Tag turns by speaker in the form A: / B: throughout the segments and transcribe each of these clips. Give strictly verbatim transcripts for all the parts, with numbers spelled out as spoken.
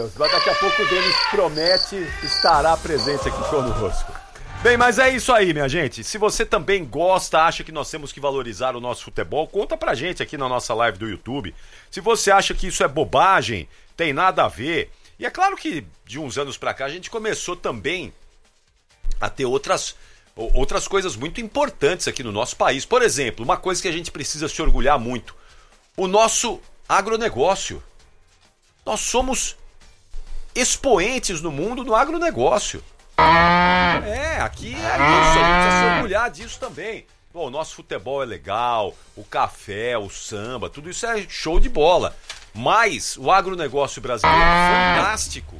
A: Daqui a pouco o Denis promete estará presente aqui conosco. Bem, mas é isso aí, minha gente. Se você também gosta, acha que nós temos que valorizar o nosso futebol, conta pra gente aqui na nossa live do YouTube. Se você acha que isso é bobagem, tem nada a ver. E é claro que de uns anos pra cá a gente começou também a ter outras, outras coisas muito importantes aqui no nosso país. Por exemplo, uma coisa que a gente precisa se orgulhar muito: o nosso agronegócio. Nós somos expoentes no mundo no agronegócio. É, aqui é isso, a gente precisa se orgulhar disso também. Bom, o nosso futebol é legal, o café, o samba, tudo isso é show de bola. Mas o agronegócio brasileiro é fantástico.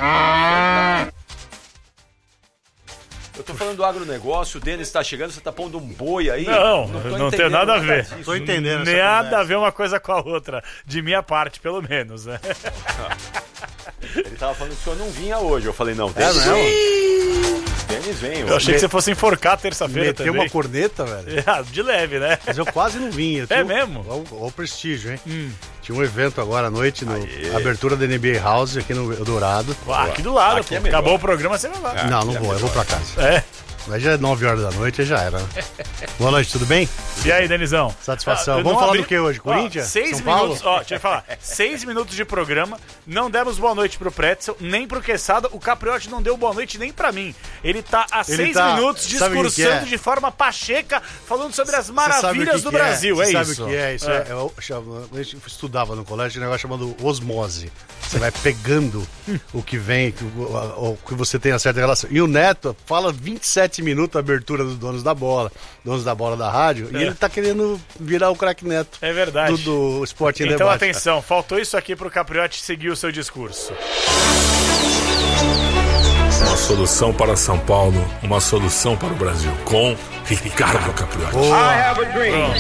A: Eu tô falando do agronegócio, o Denis tá chegando, você tá pondo um boi aí?
B: Não, não, não tem nada a ver.
A: Disso.
B: Tô entendendo. Nada a ver uma coisa com a outra. De minha parte, pelo menos, né?
A: Ele tava falando que o senhor não vinha hoje. Eu falei, não, Denis
C: é, não.
A: vem. Denis vem.
B: Eu achei que você fosse enforcar terça-feira também.
C: Meteu uma corneta, velho.
B: É, de leve, né?
C: Mas eu quase não vim. Eu
B: é
C: um...
B: mesmo?
C: Olha o prestígio, hein? Hum. Tinha um evento agora à noite, no Aê. abertura da N B A House aqui no Eldorado.
B: Ah, aqui do lado, aqui é Acabou o programa, você vai lá.
C: É, não, não vou, é eu vou pra casa.
B: É?
C: Mas já é nove horas da noite e já era. Boa noite, tudo bem?
B: E aí, Denizão?
C: Satisfação. Ah, Vamos falar abri... do que hoje? Corinthians?
B: Ó, seis
C: São
B: minutos,
C: Paulo?
B: ó, deixa eu falar. Seis minutos de programa, não demos boa noite pro Pretzel, nem pro Quesada. O Capriotti não deu boa noite nem pra mim. Ele tá há Ele seis tá... minutos discursando é? de forma pacheca, falando sobre as maravilhas do Brasil.
C: É,
B: é
C: isso. Sabe o que é? Isso é. É, eu, a gente estudava no colégio um negócio chamado osmose. Você vai pegando o que vem, o, o que você tem a certa relação. E o Neto fala vinte e sete minutos a abertura dos donos da bola, donos da bola da rádio, é. e ele tá querendo virar o craque Neto.
B: É verdade.
C: Do, do Esporte em
B: Então,
C: Debate.
B: atenção, faltou isso aqui pro Capriotti seguir o seu discurso.
D: Uma solução para São Paulo, uma solução para o Brasil, com Ricardo Capriotti.
A: I have a dream.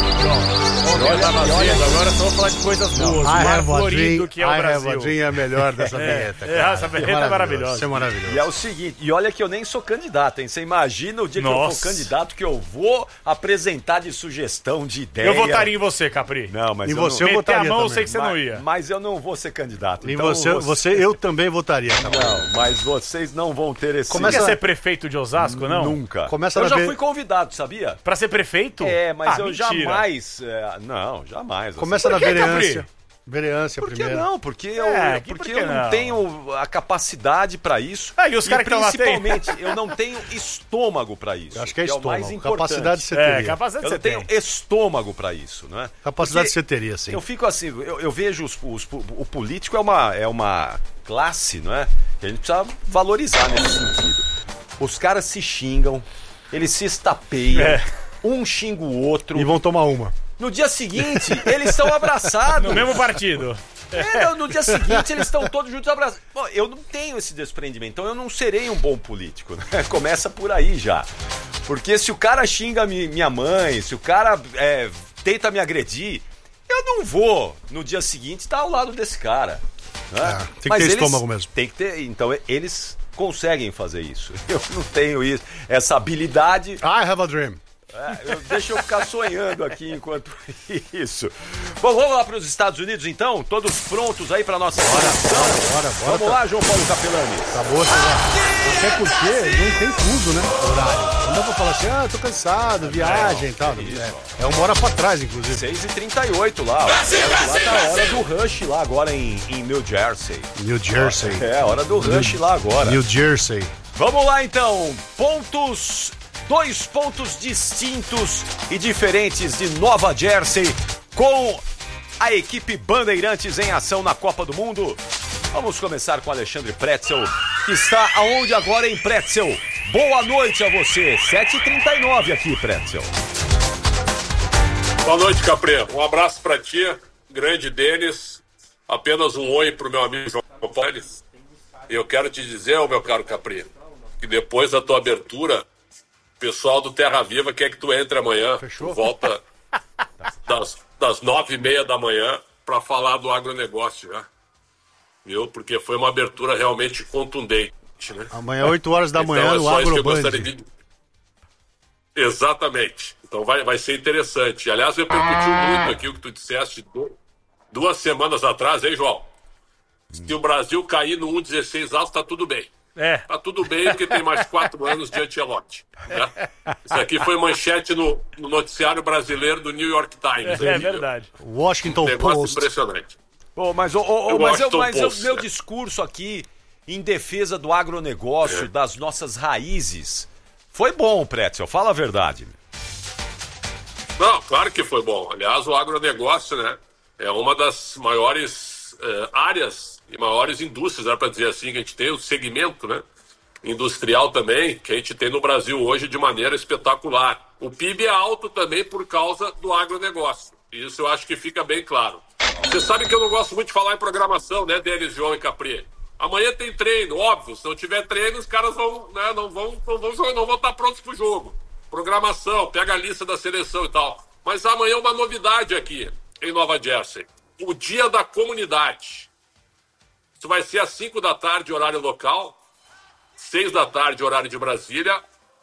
B: Olha, olha, agora só vou falar de coisas boas.
C: I have a dream,
B: que é o
C: I
B: Brasil.
C: have a dream é a melhor dessa vinheta.
B: É, é, essa vinheta é maravilhosa.
C: Isso é maravilhoso.
A: E é o seguinte, e olha que eu nem sou candidato, hein? Você imagina o dia Nossa. que eu for candidato que eu vou apresentar de sugestão, de ideia.
B: Eu votaria em você, Capri.
A: Não, mas
C: em
A: eu
C: você
A: não...
C: eu votaria
B: Meter a mão,
C: também.
B: eu sei que você
A: mas,
B: não ia.
A: Mas eu não vou ser candidato.
C: Em
A: então
C: você, você... você eu também votaria. Capri.
A: Não, mas vocês não vão ter esse...
B: Começa a ser prefeito de Osasco, não?
A: Nunca.
C: Começa
A: eu já
C: ver...
A: fui convidado, sabia?
B: Pra ser prefeito?
A: É, mas
B: ah,
A: eu
B: mentira.
A: jamais... É, não, jamais.
C: Começa
A: assim.
C: na vereância. Vereância
A: por que
C: primeiro.
A: não? Porque eu,
B: é,
A: porque
B: por que
A: eu não, não tenho a capacidade pra isso.
B: Ah, e os caras que estão lá
A: principalmente, eu não tenho estômago pra isso.
C: Eu acho que é
A: que
C: estômago.
A: É o mais importante.
C: Capacidade você teria.
B: É, capacidade
A: eu
B: você
A: não tenho
B: tem.
A: estômago pra isso, não é?
C: Capacidade
A: Porque
C: você teria, sim.
A: Eu fico assim, eu, eu vejo os, os, o político é uma, é uma classe, não é? Que a gente precisa valorizar nesse sentido. Os caras se xingam, eles se estapeiam, é. um xinga o outro.
C: E vão tomar uma.
A: No dia seguinte, eles estão abraçados.
B: No mesmo partido.
A: É, no dia seguinte eles estão todos juntos abraçados. Bom, eu não tenho esse desprendimento, então eu não serei um bom político, né? Começa por aí já. Porque se o cara xinga minha mãe, se o cara é, tenta me agredir, eu não vou no dia seguinte estar ao lado desse cara. Né?
C: É, tem que
A: Mas
C: ter
A: eles,
C: estômago mesmo.
A: Tem que ter, então eles conseguem fazer isso. Eu não tenho isso, essa habilidade.
C: I have a dream.
A: É, eu, deixa eu ficar sonhando aqui enquanto isso. Bom, vamos lá para os Estados Unidos então? Todos prontos aí para nossa
C: bora, bora, bora, bora.
A: Vamos lá, João Paulo Capelani.
C: Acabou, já. Até porque não tem fuso, né? Horário. Não dá pra falar assim, ah, tô cansado, viagem e tal. É, é uma hora pra trás, inclusive.
A: seis e trinta e oito lá. Brasil, lá Brasil, tá a hora do rush lá agora em, em New Jersey.
C: New Jersey.
A: É, a hora do rush
C: New,
A: lá agora.
C: New Jersey.
A: Vamos lá então. Pontos. Dois pontos distintos e diferentes de Nova Jersey com a equipe Bandeirantes em ação na Copa do Mundo. Vamos começar com Alexandre Pretzel, que está aonde agora em Pretzel? Boa noite a você, sete e trinta e nove aqui, Pretzel.
D: Boa noite, Capri. Um abraço pra ti, grande Denis. Apenas um oi pro meu amigo João Paulo. E eu quero te dizer, meu caro Capri, que depois da tua abertura, o pessoal do Terra Viva quer que tu entre amanhã.
C: Fechou?
D: Volta das, das nove e meia da manhã para falar do agronegócio, né? Viu? Porque foi uma abertura realmente contundente, né?
C: Amanhã, oito horas da manhã,
D: então,
C: no
D: é só isso que eu
C: Agroband.
D: gostaria de... Exatamente. Então vai, vai ser interessante. Aliás, repercutiu muito aqui o que tu disseste duas semanas atrás, hein, João? Se o Brasil cair no um vírgula dezesseis alto, tá tudo bem.
B: É.
D: Tá tudo bem, porque tem mais quatro anos de Ancelotti. Né? Isso aqui foi manchete no, no noticiário brasileiro do New York Times.
B: É, é verdade.
C: Washington
D: Um negócio
C: Post.
D: impressionante.
A: Oh, mas oh, oh, oh, mas, eu, mas
D: Post,
A: o meu
D: é.
A: discurso aqui em defesa do agronegócio,
D: É.
A: das nossas raízes, foi bom, Pretzel, fala a verdade.
D: Não, claro que foi bom. Aliás, o agronegócio, né, é uma das maiores eh, áreas e maiores indústrias, dá para dizer assim, que a gente tem o segmento, né, industrial também, que a gente tem no Brasil hoje de maneira espetacular. O P I B é alto também por causa do agronegócio. Isso eu acho que fica bem claro. Você sabe que eu não gosto muito de falar em programação, né, Denis, João e Capri? Amanhã tem treino, óbvio. Se não tiver treino, os caras vão, né, não vão, não vão, não vão estar prontos para o jogo. Programação, pega a lista da seleção e tal. Mas amanhã uma novidade aqui em Nova Jersey. O Dia da Comunidade. Isso vai ser às cinco da tarde, horário local. seis da tarde, horário de Brasília.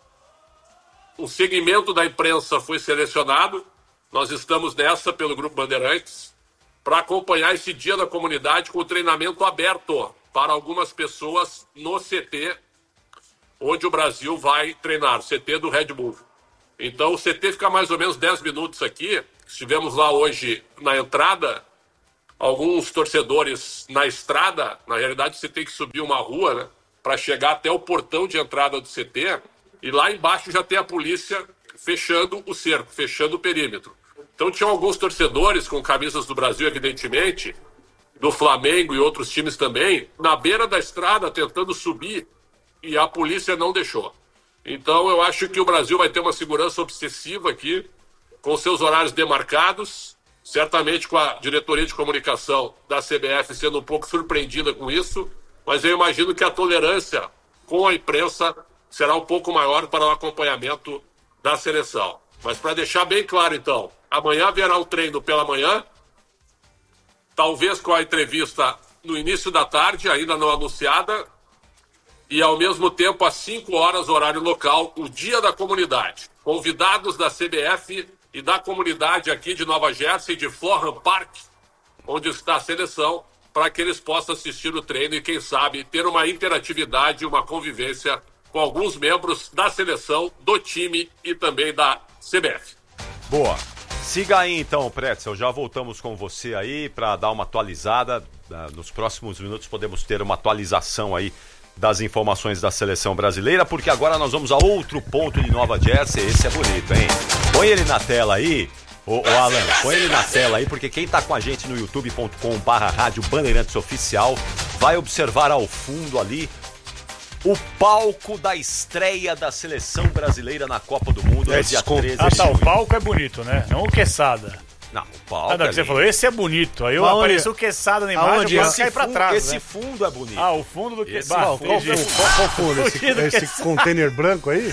D: O segmento da imprensa foi selecionado. Nós estamos nessa pelo Grupo Bandeirantes para acompanhar esse Dia da Comunidade com o treinamento aberto para algumas pessoas no C T, onde o Brasil vai treinar, o C T do Red Bull. Então o C T fica mais ou menos dez minutos aqui. Estivemos lá hoje na entrada, alguns torcedores na estrada. Na realidade você tem que subir uma rua, né, para chegar até o portão de entrada do C T, e lá embaixo já tem a polícia fechando o cerco, fechando o perímetro. Então tinham alguns torcedores com camisas do Brasil, evidentemente, do Flamengo e outros times também, na beira da estrada tentando subir, e a polícia não deixou. Então eu acho que o Brasil vai ter uma segurança obsessiva aqui, com seus horários demarcados, certamente com a diretoria de comunicação da C B F sendo um pouco surpreendida com isso, mas eu imagino que a tolerância com a imprensa será um pouco maior para o acompanhamento da seleção. Mas para deixar bem claro, então, amanhã haverá um treino pela manhã, talvez com a entrevista no início da tarde, ainda não anunciada, e ao mesmo tempo às cinco horas, horário local, o Dia da Comunidade. Convidados da C B F e da comunidade aqui de Nova Jersey, de Florham Park, onde está a seleção, para que eles possam assistir o treino e, quem sabe, ter uma interatividade, uma convivência com alguns membros da seleção, do time e também da C B F.
A: Boa. Siga aí então, Pretzel, já voltamos com você aí para dar uma atualizada. Nos próximos minutos podemos ter uma atualização aí das informações da seleção brasileira, porque agora nós vamos a outro ponto de Nova Jersey. Esse é bonito, hein? Põe ele na tela aí, ô, ô Alan, põe ele na tela aí, porque quem tá com a gente no youtube ponto com barra rádio Bandeirantes Oficial vai observar ao fundo ali o palco da estreia da seleção brasileira na Copa do Mundo, no dia treze.
B: Ah, tá, o palco é bonito, né? Não o Quesada.
A: Não, o palco
B: Ah, não,
A: é
B: que você
A: lindo.
B: falou, esse é bonito. Aí eu
C: Aonde-
B: apareceu o Quesada na imagem,
C: aonde
B: eu
C: esse
B: caí pra
A: fundo,
B: trás,
A: esse
B: né?
A: fundo é bonito.
B: Ah, o fundo do que...
A: Esse-
B: Bah,
A: qual-
C: Qual,
B: entendi.
C: qual, qual fundo? Esse,
B: Fugido que
C: esse container branco aí?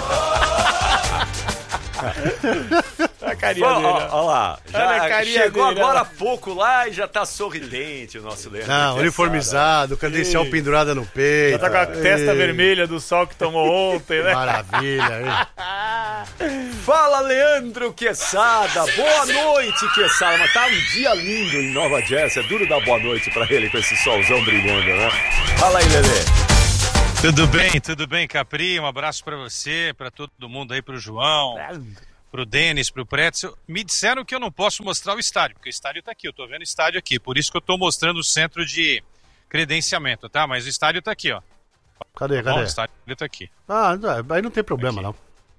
B: A carinha
A: Olha
B: dele, ó.
A: lá, já
B: Olha a carinha
A: chegou
B: dele,
A: agora
B: olha.
A: há pouco lá e já tá sorridente o nosso Leandro.
C: Não,
A: Quesada.
C: uniformizado, credencial pendurada no peito.
B: Já tá com a testa
C: Ei,
B: vermelha do sol que tomou ontem, né?
C: Maravilha, hein?
A: Fala, Leandro Quesada. Boa noite, Quesada. Mas tá um dia lindo em Nova Jersey. É duro dar boa noite pra ele com esse solzão brilhando, né? Fala aí, Lelê.
E: Tudo bem, tudo bem, Capri? Um abraço pra você, pra todo mundo aí, pro João, pro Denis, pro Pretzel. Me disseram que eu não posso mostrar o estádio, porque o estádio tá aqui, eu tô vendo o estádio aqui, por isso que eu tô mostrando o centro de credenciamento, tá? Mas o estádio tá aqui, ó.
C: Cadê,
E: Bom, o
C: cadê?
E: estádio tá aqui.
C: Ah, não, aí não tem problema,
E: Aqui.
C: não.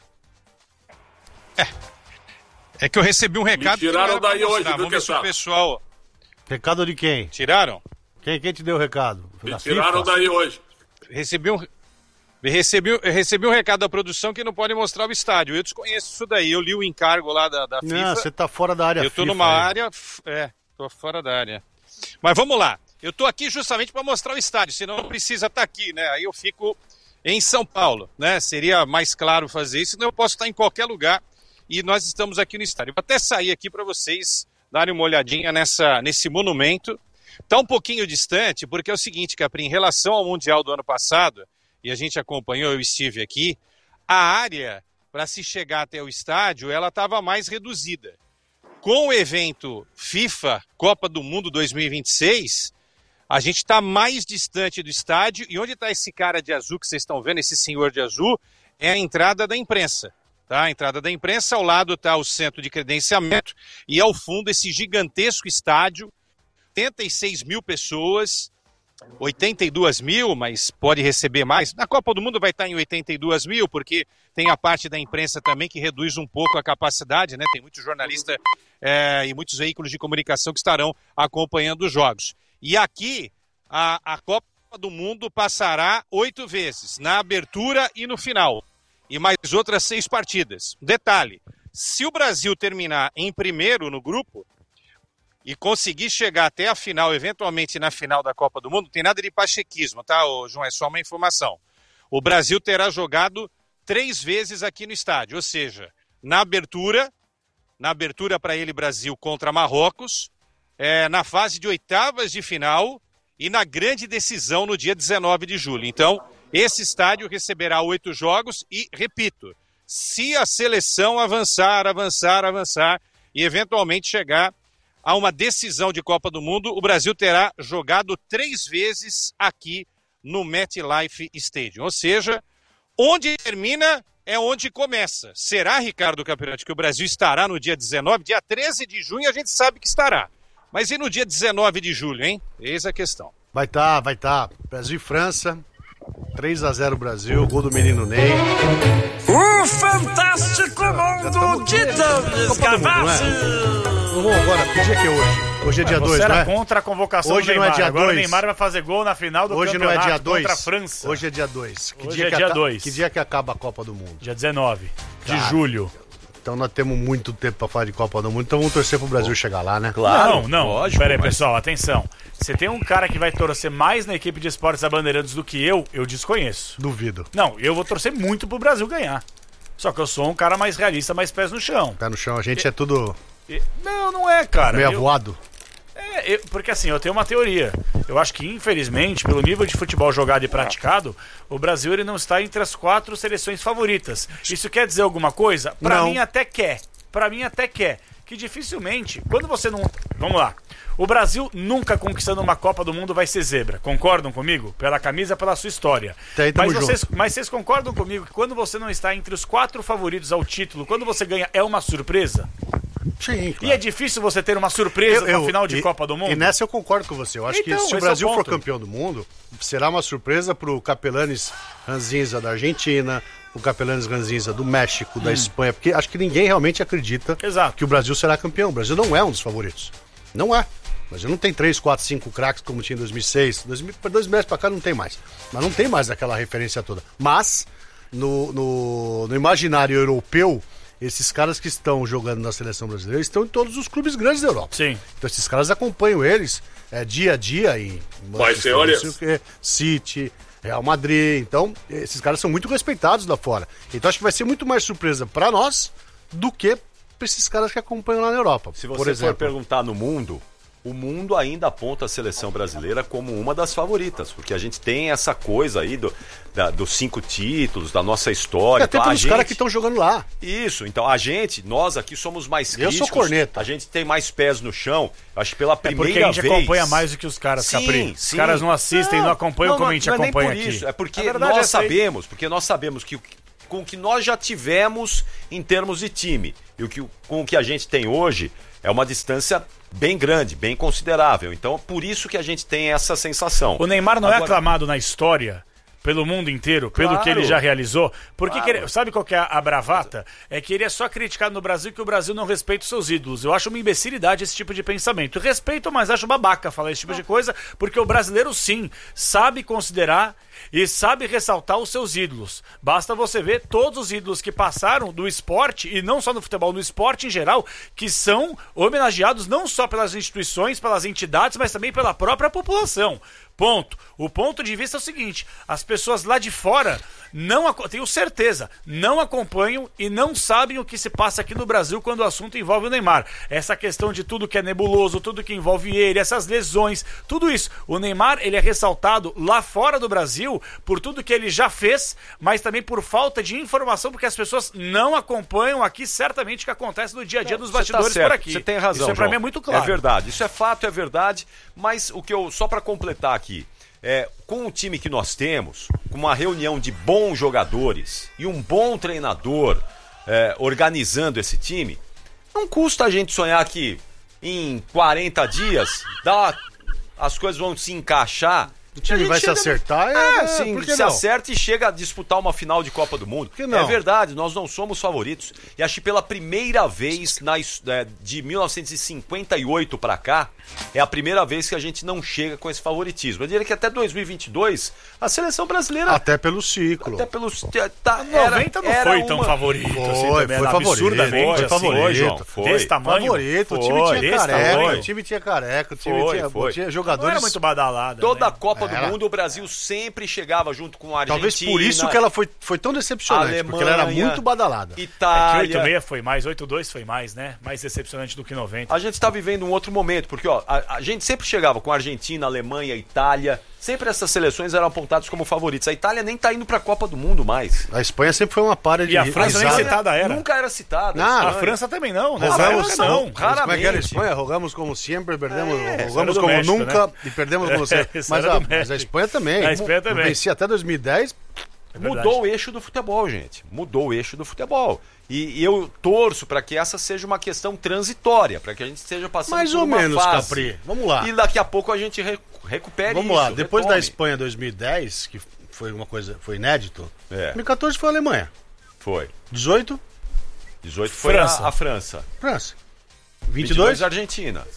E: É que eu recebi um recado que não
D: tiraram
E: era pra
D: daí hoje,
E: mostrar.
D: viu,
E: Vamos ver se o
D: Quesada?
E: pessoal...
C: Recado de quem?
E: Tiraram?
C: Quem, quem te deu o recado?
D: Me
C: Da
D: tiraram
C: FIFA?
D: daí hoje.
E: Recebi um... Recebi, recebi um recado da produção que não pode mostrar o estádio. Eu desconheço isso daí, eu li o encargo lá da, da FIFA.
C: Não, você tá fora da área
E: Eu tô
C: FIFA,
E: numa
C: aí.
E: área, f- é, tô fora da área. Mas vamos lá. Eu tô aqui justamente para mostrar o estádio, senão não precisa estar aqui, né? Aí eu fico em São Paulo, né? Seria mais claro fazer isso, senão eu posso estar em qualquer lugar e nós estamos aqui no estádio. Vou até sair aqui para vocês darem uma olhadinha nessa, nesse monumento. Tá um pouquinho distante, porque é o seguinte, Capri, em relação ao Mundial do ano passado, e a gente acompanhou, eu estive aqui, a área para se chegar até o estádio, ela estava mais reduzida. Com o evento FIFA Copa do Mundo dois mil e vinte e seis, a gente está mais distante do estádio, e onde está esse cara de azul que vocês estão vendo, esse senhor de azul, é a entrada da imprensa. Tá? A entrada da imprensa, ao lado está o centro de credenciamento, e ao fundo esse gigantesco estádio, oitenta e seis mil pessoas, oitenta e duas mil, mas pode receber mais. Na Copa do Mundo vai estar em oitenta e duas mil, porque tem a parte da imprensa também que reduz um pouco a capacidade, né? Tem muitos jornalistas é, e muitos veículos de comunicação que estarão acompanhando os jogos. E aqui, a, a Copa do Mundo passará oito vezes, na abertura e no final. E mais outras seis partidas. Detalhe, se o Brasil terminar em primeiro no grupo e conseguir chegar até a final, eventualmente na final da Copa do Mundo, não tem nada de pachequismo, tá, ô, João? É só uma informação. O Brasil terá jogado três vezes aqui no estádio, ou seja, na abertura, na abertura para ele Brasil contra Marrocos, é, na fase de oitavas de final e na grande decisão no dia dezenove de julho. Então, esse estádio receberá oito jogos e, repito, se a seleção avançar, avançar, avançar e eventualmente chegar a uma decisão de Copa do Mundo, o Brasil terá jogado três vezes aqui no MetLife Stadium. Ou seja, onde termina é onde começa. Será, Ricardo Campeonato, que o Brasil estará no dia dezenove? Dia treze de junho a gente sabe que estará. Mas e no dia dezenove de julho, hein? Eis a questão.
C: Vai estar, tá, vai estar. Tá. Brasil e França, três a zero Brasil, gol do menino Ney.
F: O fantástico mundo de Douglas Cavazzi.
C: Vamos agora, que dia que é hoje? Hoje é dia dois,
B: né? Você
C: né?
B: era contra a convocação
C: hoje
B: do Neymar.
C: Não é dia
B: agora
C: dois.
B: O Neymar vai fazer gol na final do
C: hoje
B: campeonato
C: não é dia dois.
B: Contra a França.
C: Hoje é dia dois. Que
B: hoje
C: dia
B: é
C: que
B: dia
C: aca...
B: dois.
C: Que dia que acaba a Copa do Mundo?
B: Dia dezenove de
C: Cara,
B: julho.
C: Então nós temos muito tempo pra falar de Copa do Mundo, então vamos torcer pro Brasil oh. chegar lá, né?
B: Claro. Não, não. Lógico, Pera aí, mas... pessoal, atenção. Você tem um cara que vai torcer mais na equipe de esportes abandeirantes do que eu, eu desconheço.
C: Duvido.
B: Não, eu vou torcer muito pro Brasil ganhar. Só que eu sou um cara mais realista, mais pés no chão.
C: Pé no chão, a gente e... é tudo...
B: E... Não, não é, cara.
C: Meio
B: eu...
C: avoado.
B: É, eu, porque assim, eu tenho uma teoria. Eu acho que, infelizmente, pelo nível de futebol jogado e praticado, o Brasil ele não está entre as quatro seleções favoritas. Isso quer dizer alguma coisa? Pra não. mim até quer. Pra mim até quer. Que dificilmente, quando você não... Vamos lá. O Brasil nunca conquistando uma Copa do Mundo vai ser zebra. Concordam comigo? Pela camisa, pela sua história.
C: Tá,
B: mas, vocês, mas vocês concordam comigo que quando você não está entre os quatro favoritos ao título, quando você ganha, é uma surpresa?
C: Sim, claro.
B: E é difícil você ter uma surpresa no final de
C: e, Copa do Mundo? E nessa eu concordo com você. Eu acho então, que se o Brasil é o for campeão do mundo, será uma surpresa pro Capelanes Ranzinza da Argentina, o Capelanes Ranzinza do México, da hum. Espanha, porque acho que ninguém realmente acredita
B: Exato.
C: que o Brasil será campeão. O Brasil não é um dos favoritos. Não é. O Brasil não tem três, quatro, cinco craques como tinha em dois mil e seis. dois mil, dois meses pra cá não tem mais. Mas não tem mais aquela referência toda. Mas, no, no, no imaginário europeu, esses caras que estão jogando na seleção brasileira estão em todos os clubes grandes da Europa.
B: Sim.
C: Então esses caras acompanham eles é, dia a dia em
D: Mas, senhores,
C: City, Real Madrid. Então, esses caras são muito respeitados lá fora. Então acho que vai ser muito mais surpresa para nós do que para esses caras que acompanham lá na Europa.
A: Se você
C: por exemplo.
A: for perguntar no mundo, o mundo ainda aponta a seleção brasileira como uma das favoritas, porque a gente tem essa coisa aí do, da, dos cinco títulos, da nossa história.
C: É, até
A: então,
C: pelos
A: gente...
C: caras que estão jogando lá.
A: Isso, então a gente, nós aqui somos mais críticos.
C: Eu sou corneta.
A: A gente tem mais pés no chão. Acho que pela
B: é
A: primeira vez...
B: porque a gente vez... acompanha mais do que os caras,
A: sim,
B: Capri. Os
A: sim.
B: caras não assistem, não, não acompanham não, como a gente
A: não
B: acompanha
A: é nem por
B: aqui.
A: Isso, é porque
B: nós
A: é
B: sabemos,
A: porque nós sabemos que com o que nós já tivemos em termos de time e o que, com o que a gente tem hoje é uma distância bem grande, bem considerável. Então, por isso que a gente tem essa sensação.
B: O Neymar não Agora... é aclamado na história pelo mundo inteiro, pelo
A: claro.
B: que ele já realizou. Porque
A: claro.
B: que ele, sabe qual que é a bravata? É que ele é só criticado no Brasil que o Brasil não respeita os seus ídolos. Eu acho uma imbecilidade esse tipo de pensamento. Respeito, mas acho babaca falar esse tipo não. de coisa, porque o brasileiro sim sabe considerar e sabe ressaltar os seus ídolos. Basta você ver todos os ídolos que passaram do esporte, e não só no futebol, no esporte em geral, que são homenageados não só pelas instituições, pelas entidades, mas também pela própria população. Ponto. O ponto de vista é o seguinte: as pessoas lá de fora não, tenho certeza, não acompanham e não sabem o que se passa aqui no Brasil quando o assunto envolve o Neymar. Essa questão de tudo que é nebuloso, tudo que envolve ele, essas lesões, tudo isso. O Neymar, ele é ressaltado lá fora do Brasil por tudo que ele já fez, mas também por falta de informação, porque as pessoas não acompanham aqui certamente o que acontece no dia a dia dos bastidores
A: tá certo,
B: por aqui.
A: Você tem razão,
B: Isso é, pra
A: João.
B: mim é muito claro.
A: É verdade, isso é fato, é verdade, mas o que eu, só para completar aqui, é, com o time que nós temos, com uma reunião de bons jogadores e um bom treinador é, organizando esse time, não custa a gente sonhar que em quarenta dias dá, as coisas vão se encaixar.
C: O time vai se acertar,
A: é,
C: é,
A: sim,
C: por que
A: se
C: não?
A: acerta e chega a disputar uma final de Copa do Mundo.
C: Por que não?
A: É verdade, nós não somos favoritos. E acho que pela primeira vez na, é, de mil novecentos e cinquenta e oito pra cá, é a primeira vez que a gente não chega com esse favoritismo. Eu diria que até dois mil e vinte e dois, a seleção brasileira...
C: Até pelo ciclo.
A: Até pelo... Tá,
B: noventa não
A: era
B: foi
A: uma...
B: tão favorito.
C: Foi,
B: assim,
C: foi
B: também,
C: favorito.
B: absurdamente,
C: Foi
B: assim,
C: favorito.
B: foi, João.
A: Foi.
B: Desse tamanho.
C: Favorito, o
B: Foi,
C: time tinha
B: desse
C: careca,
B: tamanho.
C: o time tinha careca, o time
A: Foi,
C: tinha,
A: foi.
C: tinha
B: Não
C: jogadores...
B: era muito badalada.
A: Toda
B: né?
A: a Copa do
C: Era.
A: Mundo, o Brasil sempre chegava junto com a Argentina.
C: Talvez por isso que ela foi, foi tão decepcionante,
A: Alemanha,
C: porque ela era muito badalada.
B: É que
A: Itália...
B: oito seis foi mais, oito dois foi mais, né? Mais decepcionante do que noventa.
A: A gente está vivendo um outro momento, porque ó, a, a gente sempre chegava com a Argentina, Alemanha, Itália, sempre essas seleções eram apontadas como favoritas. A Itália nem tá indo para a Copa do Mundo mais.
C: A Espanha sempre foi uma para de...
B: E a França nem
C: risada.
B: citada era.
A: Nunca era citada.
C: Não,
B: A
A: Espanha.
B: França também não, né?
C: Rogamos,
B: A França não.
A: raramente.
C: Como é que era a Espanha? Rogamos como sempre, perdemos,
A: É,
C: rogamos
B: era do
C: como
B: México,
C: nunca
B: né?
C: e perdemos como sempre.
B: Isso
C: Mas
B: era
C: a,
B: do
C: mas a
B: México.
C: Espanha também.
B: A Espanha também.
C: Vencia até dois mil e dez.
B: É
A: Mudou o eixo do futebol, gente. Mudou o eixo do futebol. E, e eu torço para que essa seja uma questão transitória, para que a gente esteja passando
C: Mais
A: por
C: ou
A: uma
C: menos,
A: fase.
C: Vamos Vamos lá.
A: E daqui a pouco a gente re- recupere
C: Vamos
A: isso.
C: lá. Depois da
A: retome.
C: Espanha dois mil e dez, que foi uma coisa, foi inédito.
A: É.
C: dois mil e quatorze foi a Alemanha.
A: Foi.
C: dezoito,
A: dezoito foi
B: França.
A: a, a França.
C: França.
A: vinte
C: vinte
A: e
C: e
A: dois
C: dois,
A: a Argentina.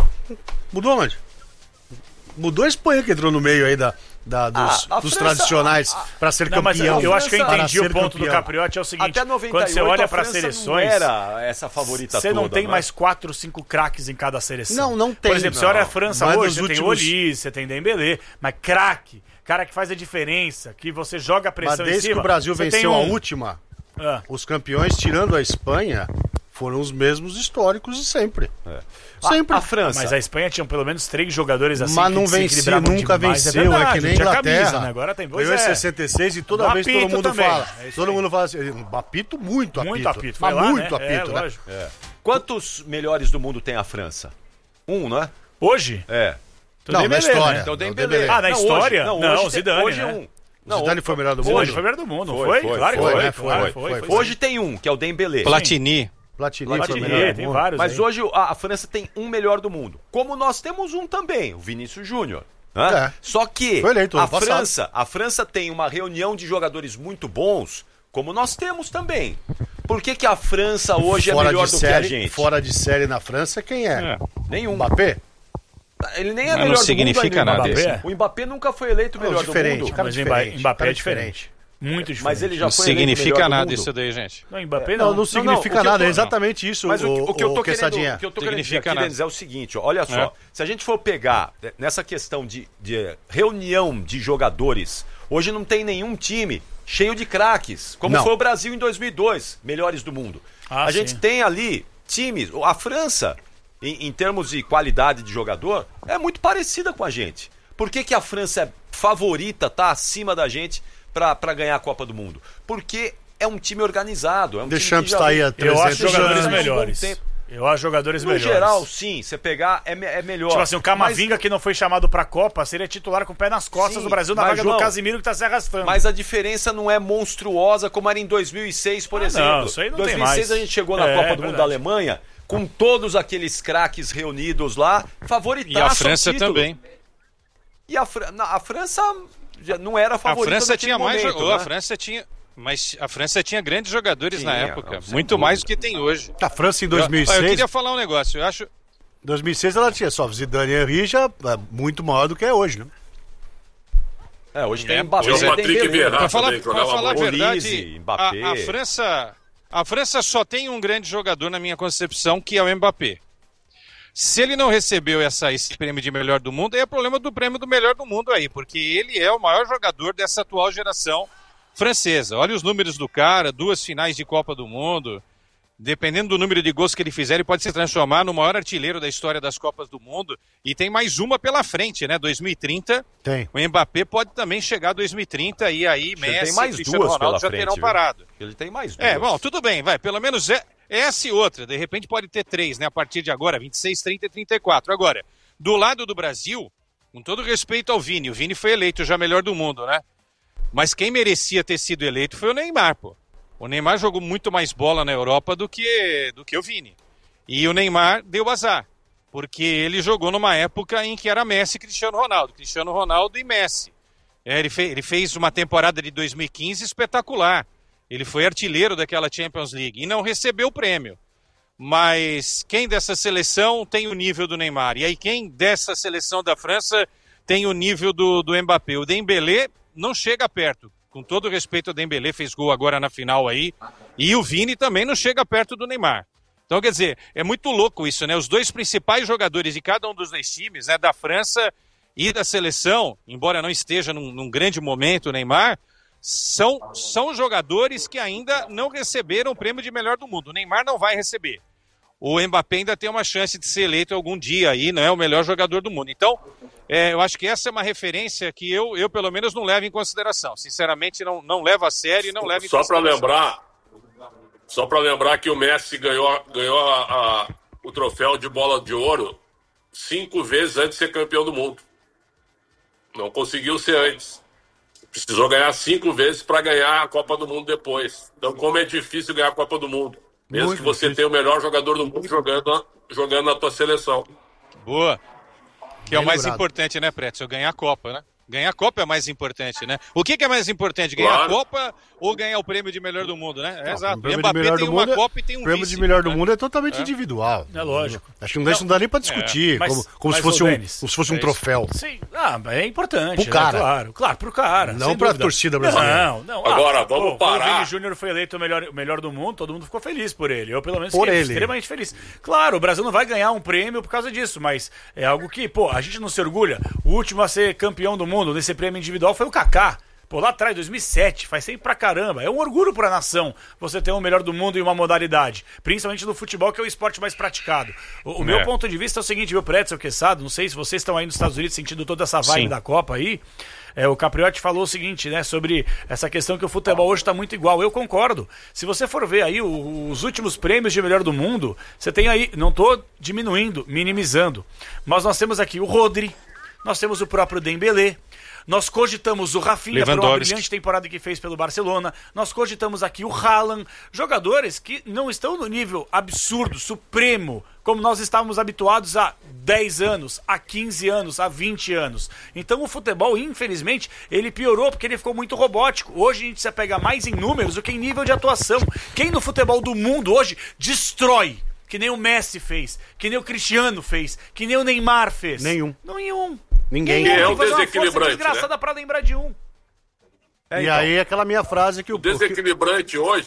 C: mudou onde? Mudou a Espanha que entrou no meio aí da, da- dos,
A: Ah, a
C: dos
A: França-
C: tradicionais para ser
B: Não, mas
C: campeão.
B: eu, eu acho que eu
C: Para
B: entendi o
C: ser
B: ponto do
C: campeão.
B: Capriotti é o seguinte,
A: Até noventa e oito
B: quando você olha
A: a
B: para
A: França
B: seleções,
A: não era essa favorita
B: você
A: toda.
B: não tem
A: né?
B: mais quatro, cinco craques em cada seleção.
C: Não, não tem,
B: Por exemplo, você
C: não.
B: olha a França
C: Mas
B: hoje,
C: nos
B: você tem
C: últimos-
B: Olise, você tem Dembélé, mas craque, cara que faz a diferença, que você joga a
C: Mas
B: pressão em
C: desde
B: cima.
C: que o Brasil
B: você
C: venceu
B: tem
C: a
B: um.
C: última,
B: Ah.
C: os campeões, tirando a Espanha, foram os mesmos históricos de sempre. Sempre.
A: A, a França.
B: Mas a Espanha tinha pelo menos três jogadores assim
C: Mas
B: que
C: não
B: se
C: vencia,
B: equilibravam
C: nunca
B: demais.
C: venceu, é,
B: verdade,
C: que nem
B: tinha
C: Inglaterra.
B: camisa, né? Agora tem dois,
C: Ganhou em
B: é.
C: sessenta e seis e toda
B: No
C: vez todo
B: apito
C: mundo
B: também,
C: fala.
B: é isso
C: todo
B: aí.
C: mundo fala assim, apito muito apito.
B: Muito apito,
C: Mas
B: foi lá,
C: muito
B: né?
C: apito,
B: É,
C: né?
B: lógico.
A: Quantos melhores do mundo tem a França? Um, não é?
B: Hoje?
A: É.
B: Então,
C: Não, na
B: Dembélé,
C: história.
B: né?
A: Então
C: Não,
A: Dembélé.
C: Dembélé.
B: Ah, na
A: Não,
B: história?
A: Hoje, não,
B: Não,
A: hoje, tem-
B: Zidane,
A: hoje
B: né?
A: é um. Não,
C: Zidane foi o melhor do
B: Zidane
C: mundo?
B: foi melhor do mundo,
A: Foi,
B: foi?
A: foi,
B: Claro que
A: foi,
B: foi,
C: né?
B: claro
C: Foi,
B: que foi.
C: foi,
B: foi,
C: foi.
A: Hoje tem um, que é o Dembélé.
E: Platini.
C: Platini, foi o
B: Platini,
C: melhor do
B: tem
C: mundo.
B: vários.
A: Mas
B: aí.
A: hoje a, a França tem um melhor do mundo. Como nós temos um também, o Vinícius Júnior. Né?
C: É.
A: Só que
C: Foi eleito
A: a
C: ano passado.
A: França, a França tem uma reunião de jogadores muito bons, como nós temos também. Por que, que a França hoje é
C: Fora
A: melhor
C: de
A: do
C: série,
A: que a gente?
C: Fora de série na França, quem é?
E: É.
A: Nenhum.
C: Mbappé?
A: Ele nem é
E: Mas não
A: melhor do
E: significa
A: mundo ainda,
E: nada
A: o Mbappé.
B: isso.
A: O Mbappé nunca foi eleito
C: Não,
A: melhor
C: diferente,
A: do mundo.
C: cara
B: Mas
C: diferente,
B: Mbappé
C: cara
B: é diferente. Muito diferente.
A: Mas ele já
E: Não
A: foi eleito
E: significa
A: melhor do
E: nada
A: mundo.
E: isso daí, gente.
B: Não, Mbappé
C: Não,
B: não.
C: não significa
A: o que eu
C: nada,
A: tô-
C: é exatamente isso,
A: Mas o,
C: o,
A: o que eu tô querendo,
C: Quessadinha.
A: o que eu tô querendo dizer
E: Significa
A: aqui,
E: nada.
A: Denis, é o seguinte, ó, olha só,
E: É.
A: se a gente for pegar né, nessa questão de, de reunião de jogadores, hoje não tem nenhum time cheio de craques, como
C: Não.
A: foi o Brasil em dois mil e dois, melhores do mundo.
B: Ah,
A: a gente
B: sim.
A: tem ali times, a França, em, em termos de qualidade de jogador, é muito parecida com a gente. Por que, que a França é favorita, tá acima da gente para ganhar a Copa do Mundo? Porque é um time organizado. É um
C: Deschamps
A: time que já
C: tá aí
A: vem-
C: há
B: Eu
C: trezentos
B: acho jogadores
A: anos.
B: melhores.
A: Bom tempo.
B: Eu acho jogadores
A: No
B: melhores.
A: geral, sim. Você pegar, é, me- é melhor.
B: Tipo assim, o Camavinga que não foi chamado pra Copa seria titular com o pé nas costas
A: Sim,
B: do Brasil na
A: mas,
B: vaga
A: João,
B: do Casimiro que tá se arrastando.
A: Mas a diferença não é monstruosa como era em dois mil e seis, por
B: Ah,
A: exemplo.
B: não, isso aí não
A: Em
B: tem
A: dois mil e seis
B: mais.
A: a gente chegou na
B: É,
A: Copa
B: é
A: do Mundo
B: verdade.
A: da Alemanha com todos aqueles craques reunidos lá, favoritaço
E: E a
A: ao
E: França
A: título.
E: também.
A: E a, Fran- na- a França já não era
E: A
A: favorita
E: França
A: naquele
E: tinha mais.
A: momento,
E: jo-
A: né?
E: A França tinha. Mas a França tinha grandes jogadores na
A: Tinha,
E: época.
A: não, sem
E: Muito
A: dúvida.
E: mais do que tem hoje.
C: A França em
E: Eu,
C: dois mil e
E: eu
C: seis,
E: queria falar um negócio. Eu acho.
C: dois mil e seis ela tinha só Zidane e Henry já é muito maior do que é hoje, né?
A: É, hoje tem
E: É,
A: Mbappé,
E: pois é.
A: tem
D: Patrick
A: Dembélé.
D: Vieira.
E: Para falar,
D: também,
E: pra
D: jogava
E: falar a
A: muito.
E: verdade,
A: Olise, Mbappé.
E: a, a França, a França só tem um grande jogador na minha concepção, que é o Mbappé. Se ele não recebeu essa, esse prêmio de melhor do mundo, aí é problema do prêmio do melhor do mundo aí, porque ele é o maior jogador dessa atual geração francesa. Olha os números do cara, duas finais de Copa do Mundo. Dependendo do número de gols que ele fizer, ele pode se transformar no maior artilheiro da história das Copas do Mundo. E tem mais uma pela frente, né? dois mil e trinta. Tem. O Mbappé pode também chegar a dois mil e trinta e aí Messi e Cristiano Ronaldo já terão parado.
A: Ele tem mais duas.
E: É, bom, tudo bem, vai. Pelo menos é, essa e outra. De repente pode ter três, né? A partir de agora, vinte e seis, trinta e trinta e quatro. Agora, do lado do Brasil, com todo respeito ao Vini, o Vini foi eleito já melhor do mundo, né? Mas quem merecia ter sido eleito foi o Neymar, pô. O Neymar jogou muito mais bola na Europa do que, do que o Vini. E o Neymar deu azar, porque ele jogou numa época em que era Messi e Cristiano Ronaldo. Cristiano Ronaldo e Messi. É, ele, fe, ele fez uma temporada de dois mil e quinze espetacular. Ele foi artilheiro daquela Champions League e não recebeu o prêmio. Mas quem dessa seleção tem o nível do Neymar? E aí quem dessa seleção da França tem o nível do, do Mbappé? O Dembélé não chega perto. Com todo respeito ao Dembélé, fez gol agora na final aí. E o Vini também não chega perto do Neymar. Então, quer dizer, é muito louco isso, né? Os dois principais jogadores de cada um dos dois times, né? Da França e da seleção, embora não esteja num, num grande momento o Neymar, são, são jogadores que ainda não receberam o prêmio de melhor do mundo. O Neymar não vai receber. O Mbappé ainda tem uma chance de ser eleito algum dia aí, não é o melhor jogador do mundo. Então, é, eu acho que essa é uma referência que eu, eu pelo menos, não levo em consideração. Sinceramente, não, não levo a sério e não levo em
D: só
E: consideração.
D: Pra lembrar, só para lembrar que o Messi ganhou, ganhou a, a, o troféu de bola de ouro cinco vezes antes de ser campeão do mundo. Não conseguiu ser antes. Precisou ganhar cinco vezes para ganhar a Copa do Mundo depois. Então, como é difícil ganhar a Copa do Mundo. Mesmo Muito que você difícil. tenha o melhor jogador do mundo jogando, jogando na tua seleção.
E: Boa. Que Bem é o mais lembrado. importante, né, Pretzel? Ganhar a Copa, né? Ganhar a Copa é mais importante, né? O que, que é mais importante? Ganhar claro. a Copa ou ganhar o prêmio de melhor do mundo, né? É,
C: não,
E: exato.
C: O prêmio
E: Mbappé
C: de melhor
E: tem
C: do
E: uma
C: mundo
E: Copa e tem um
C: O prêmio
E: vice,
C: de melhor do
E: né?
C: mundo é totalmente
E: é.
C: individual.
B: É lógico.
C: Acho que não, não dá nem pra discutir, é, mas, como, como, se fosse um, como se fosse um troféu.
B: Sim, ah, é importante.
C: Pro cara.
B: Né? Claro, claro, pro cara.
C: Não pra dúvida. torcida brasileira.
B: Não, não.
D: Agora,
B: ah,
D: vamos
B: pô,
D: parar.
B: Quando o Vini Júnior foi eleito o melhor, o melhor do mundo, todo mundo ficou feliz por ele. Eu, pelo menos,
C: por
B: fiquei
C: ele.
B: extremamente feliz. Claro, o Brasil não vai ganhar um prêmio por causa disso, mas é algo que, pô, a gente não se orgulha. O último a ser campeão do mundo nesse prêmio individual foi o Kaká. Pô, lá atrás, dois mil e sete, faz tempo pra caramba. É um orgulho pra nação você ter o melhor do mundo em uma modalidade. Principalmente no futebol, que é o esporte mais praticado. O, o é. meu ponto de vista é o seguinte, meu Pretzel, Quesado, não sei se vocês estão aí nos Estados Unidos sentindo toda essa vibe Sim. da Copa aí. É, o Capriotti falou o seguinte, né, sobre essa questão que o futebol hoje tá muito igual. Eu concordo. Se você for ver aí o, os últimos prêmios de melhor do mundo, você tem aí, não tô diminuindo, minimizando, mas nós temos aqui o Rodri, nós temos o próprio Dembélé, nós cogitamos o Rafinha por uma brilhante temporada que fez pelo Barcelona. Nós cogitamos aqui o Haaland. Jogadores que não estão no nível absurdo, supremo, como nós estávamos habituados há dez anos, há quinze anos, há vinte anos. Então o futebol, infelizmente, ele piorou porque ele ficou muito robótico. Hoje a gente se apega mais em números do que em nível de atuação. Quem no futebol do mundo hoje destrói? Que nem o Messi fez, que nem o Cristiano fez, que nem o Neymar fez.
C: Nenhum.
B: Nenhum.
C: Ninguém.
D: É um desequilibrante,
B: desgraçada, né? Pra lembrar de um.
C: É, e então. aí aquela minha frase que o...
D: o desequilibrante que... hoje...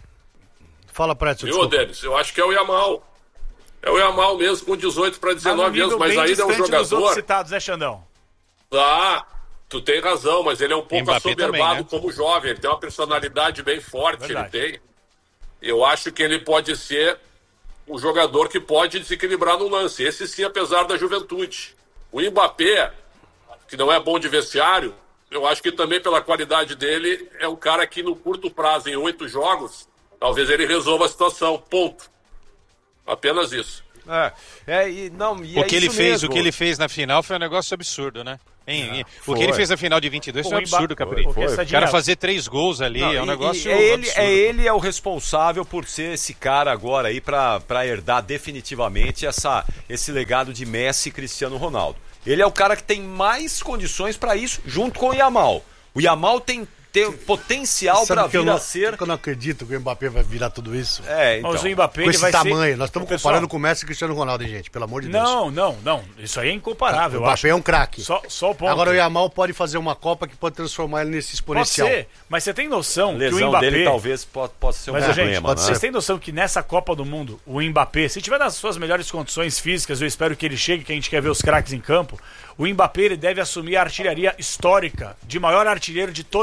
C: Fala, Prédio.
D: Viu, Denis? Eu acho que é o Yamal. É o Yamal mesmo, com dezoito para dezenove anos, mas ainda é um jogador... Dos outros
B: citados, né, Xandão?
D: Ah, tu tem razão, mas ele é um pouco
E: Mbappé
D: assoberbado
E: também, né?
D: como jovem. Ele tem uma personalidade bem forte,
B: Verdade.
D: ele tem. Eu acho que ele pode ser um jogador que pode desequilibrar no lance. Esse sim, apesar da juventude. O Mbappé, que não é bom de vestiário, eu acho que também pela qualidade dele, é um cara que no curto prazo, em oito jogos, talvez ele resolva a situação, ponto. Apenas isso.
A: É, é, e, não, e
E: o,
A: é
E: que ele
A: isso
E: fez,
A: mesmo.
E: o que ele fez na final foi um negócio absurdo, né? Hein,
A: Ah,
E: o
A: foi.
E: que ele fez na final de vinte e dois
B: Pô,
E: foi um absurdo, Capri.
B: foi, foi.
E: O cara fazer três gols ali
A: Não,
E: é um
A: e-
E: negócio
A: e é ele,
E: absurdo.
A: é ele é o responsável por ser esse cara agora aí pra, pra herdar definitivamente essa, esse legado de Messi e Cristiano Ronaldo. Ele é o cara que tem mais condições pra isso, junto com o Yamal. O Yamal tem, tem potencial
C: Sabe
A: pra
C: que eu
A: vir
C: não,
A: a ser...
C: que eu não acredito que o Mbappé vai virar tudo isso.
A: É, então.
B: Mas o Mbappé
C: Com
B: ele
C: esse
B: vai
C: tamanho.
B: ser...
C: Nós estamos
B: Pessoal,
C: comparando com o Messi e Cristiano Ronaldo, hein, gente? Pelo amor de Deus.
B: Não, não, não. Isso aí é incomparável,
C: O
B: eu acho.
C: Mbappé é um craque.
B: Só, só o ponto.
C: Agora o Yamal pode fazer uma Copa que pode transformar ele nesse
B: Pode
C: exponencial.
B: ser, mas você tem noção
A: A
B: que o
A: lesão
B: Mbappé...
A: dele talvez po- possa ser um
B: Mas,
A: problema,
B: gente,
A: né?
C: pode
B: vocês têm noção que nessa Copa do Mundo, o Mbappé, se tiver nas suas melhores condições físicas, eu espero que ele chegue, que a gente quer ver os craques em campo, o Mbappé ele deve assumir a artilharia histórica de maior artilheiro de todas as Copas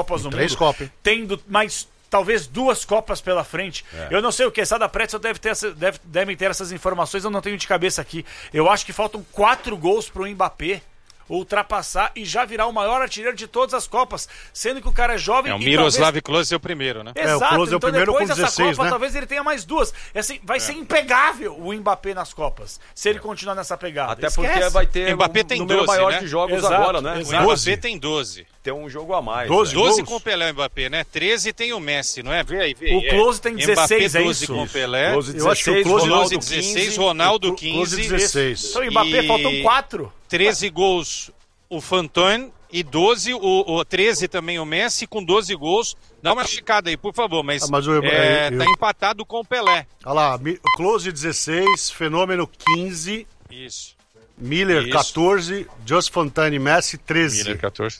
B: Copas do
C: Três
B: Mundo.
C: Copas.
B: Tendo mais talvez duas Copas pela frente. É. Eu não sei o que, Sada Pretzel deve ter essa, deve, devem ter essas informações, eu não tenho de cabeça aqui. Eu acho que faltam quatro gols pro Mbappé ultrapassar e já virar o maior artilheiro de todas as Copas, sendo que o cara é jovem.
E: É, o
B: e
E: Miroslav
B: talvez...
E: Klose é o primeiro, né?
B: Exato,
C: é, o Klose
B: então
C: é o primeiro
B: depois
C: com
B: dessa
C: dezesseis,
B: Copa,
C: né?
B: talvez ele tenha mais duas. É assim, vai é. ser impegável o Mbappé nas Copas, se ele continuar nessa pegada.
A: Até
B: Esquece.
A: porque vai ter
E: Mbappé
A: um
E: tem
A: número
E: doze,
A: maior
E: né?
A: de jogos
B: Exato,
A: agora, né?
B: exato.
E: O Mbappé tem doze.
A: Tem um jogo a mais.
C: doze,
A: né?
E: doze
C: gols?
E: com o Pelé e o Mbappé, né? treze tem o Messi, não é? Vê aí, vê aí.
B: O Klose tem dezesseis,
E: Mbappé
B: é
E: doze
B: isso?
E: com o Pelé.
A: Klose
C: Eu acho que o
A: dezesseis,
C: Klose
A: Ronaldo
E: dezesseis,
A: quinze.
E: Ronaldo
C: Klose
E: quinze.
C: dezesseis.
B: Então o Mbappé
E: E-
B: faltam quatro.
E: treze gols o Fantônio e doze, o, o treze também o Messi com doze gols. Dá uma esticada aí, por favor, mas,
C: Ah, mas o-
E: é,
C: eu-
E: tá empatado com o Pelé.
C: Olha lá, Mi- Klose dezesseis, Fenômeno quinze,
E: Isso.
C: Miller
E: Isso.
C: quatorze, Just Fontane Messi treze.
E: Miller, quatorze.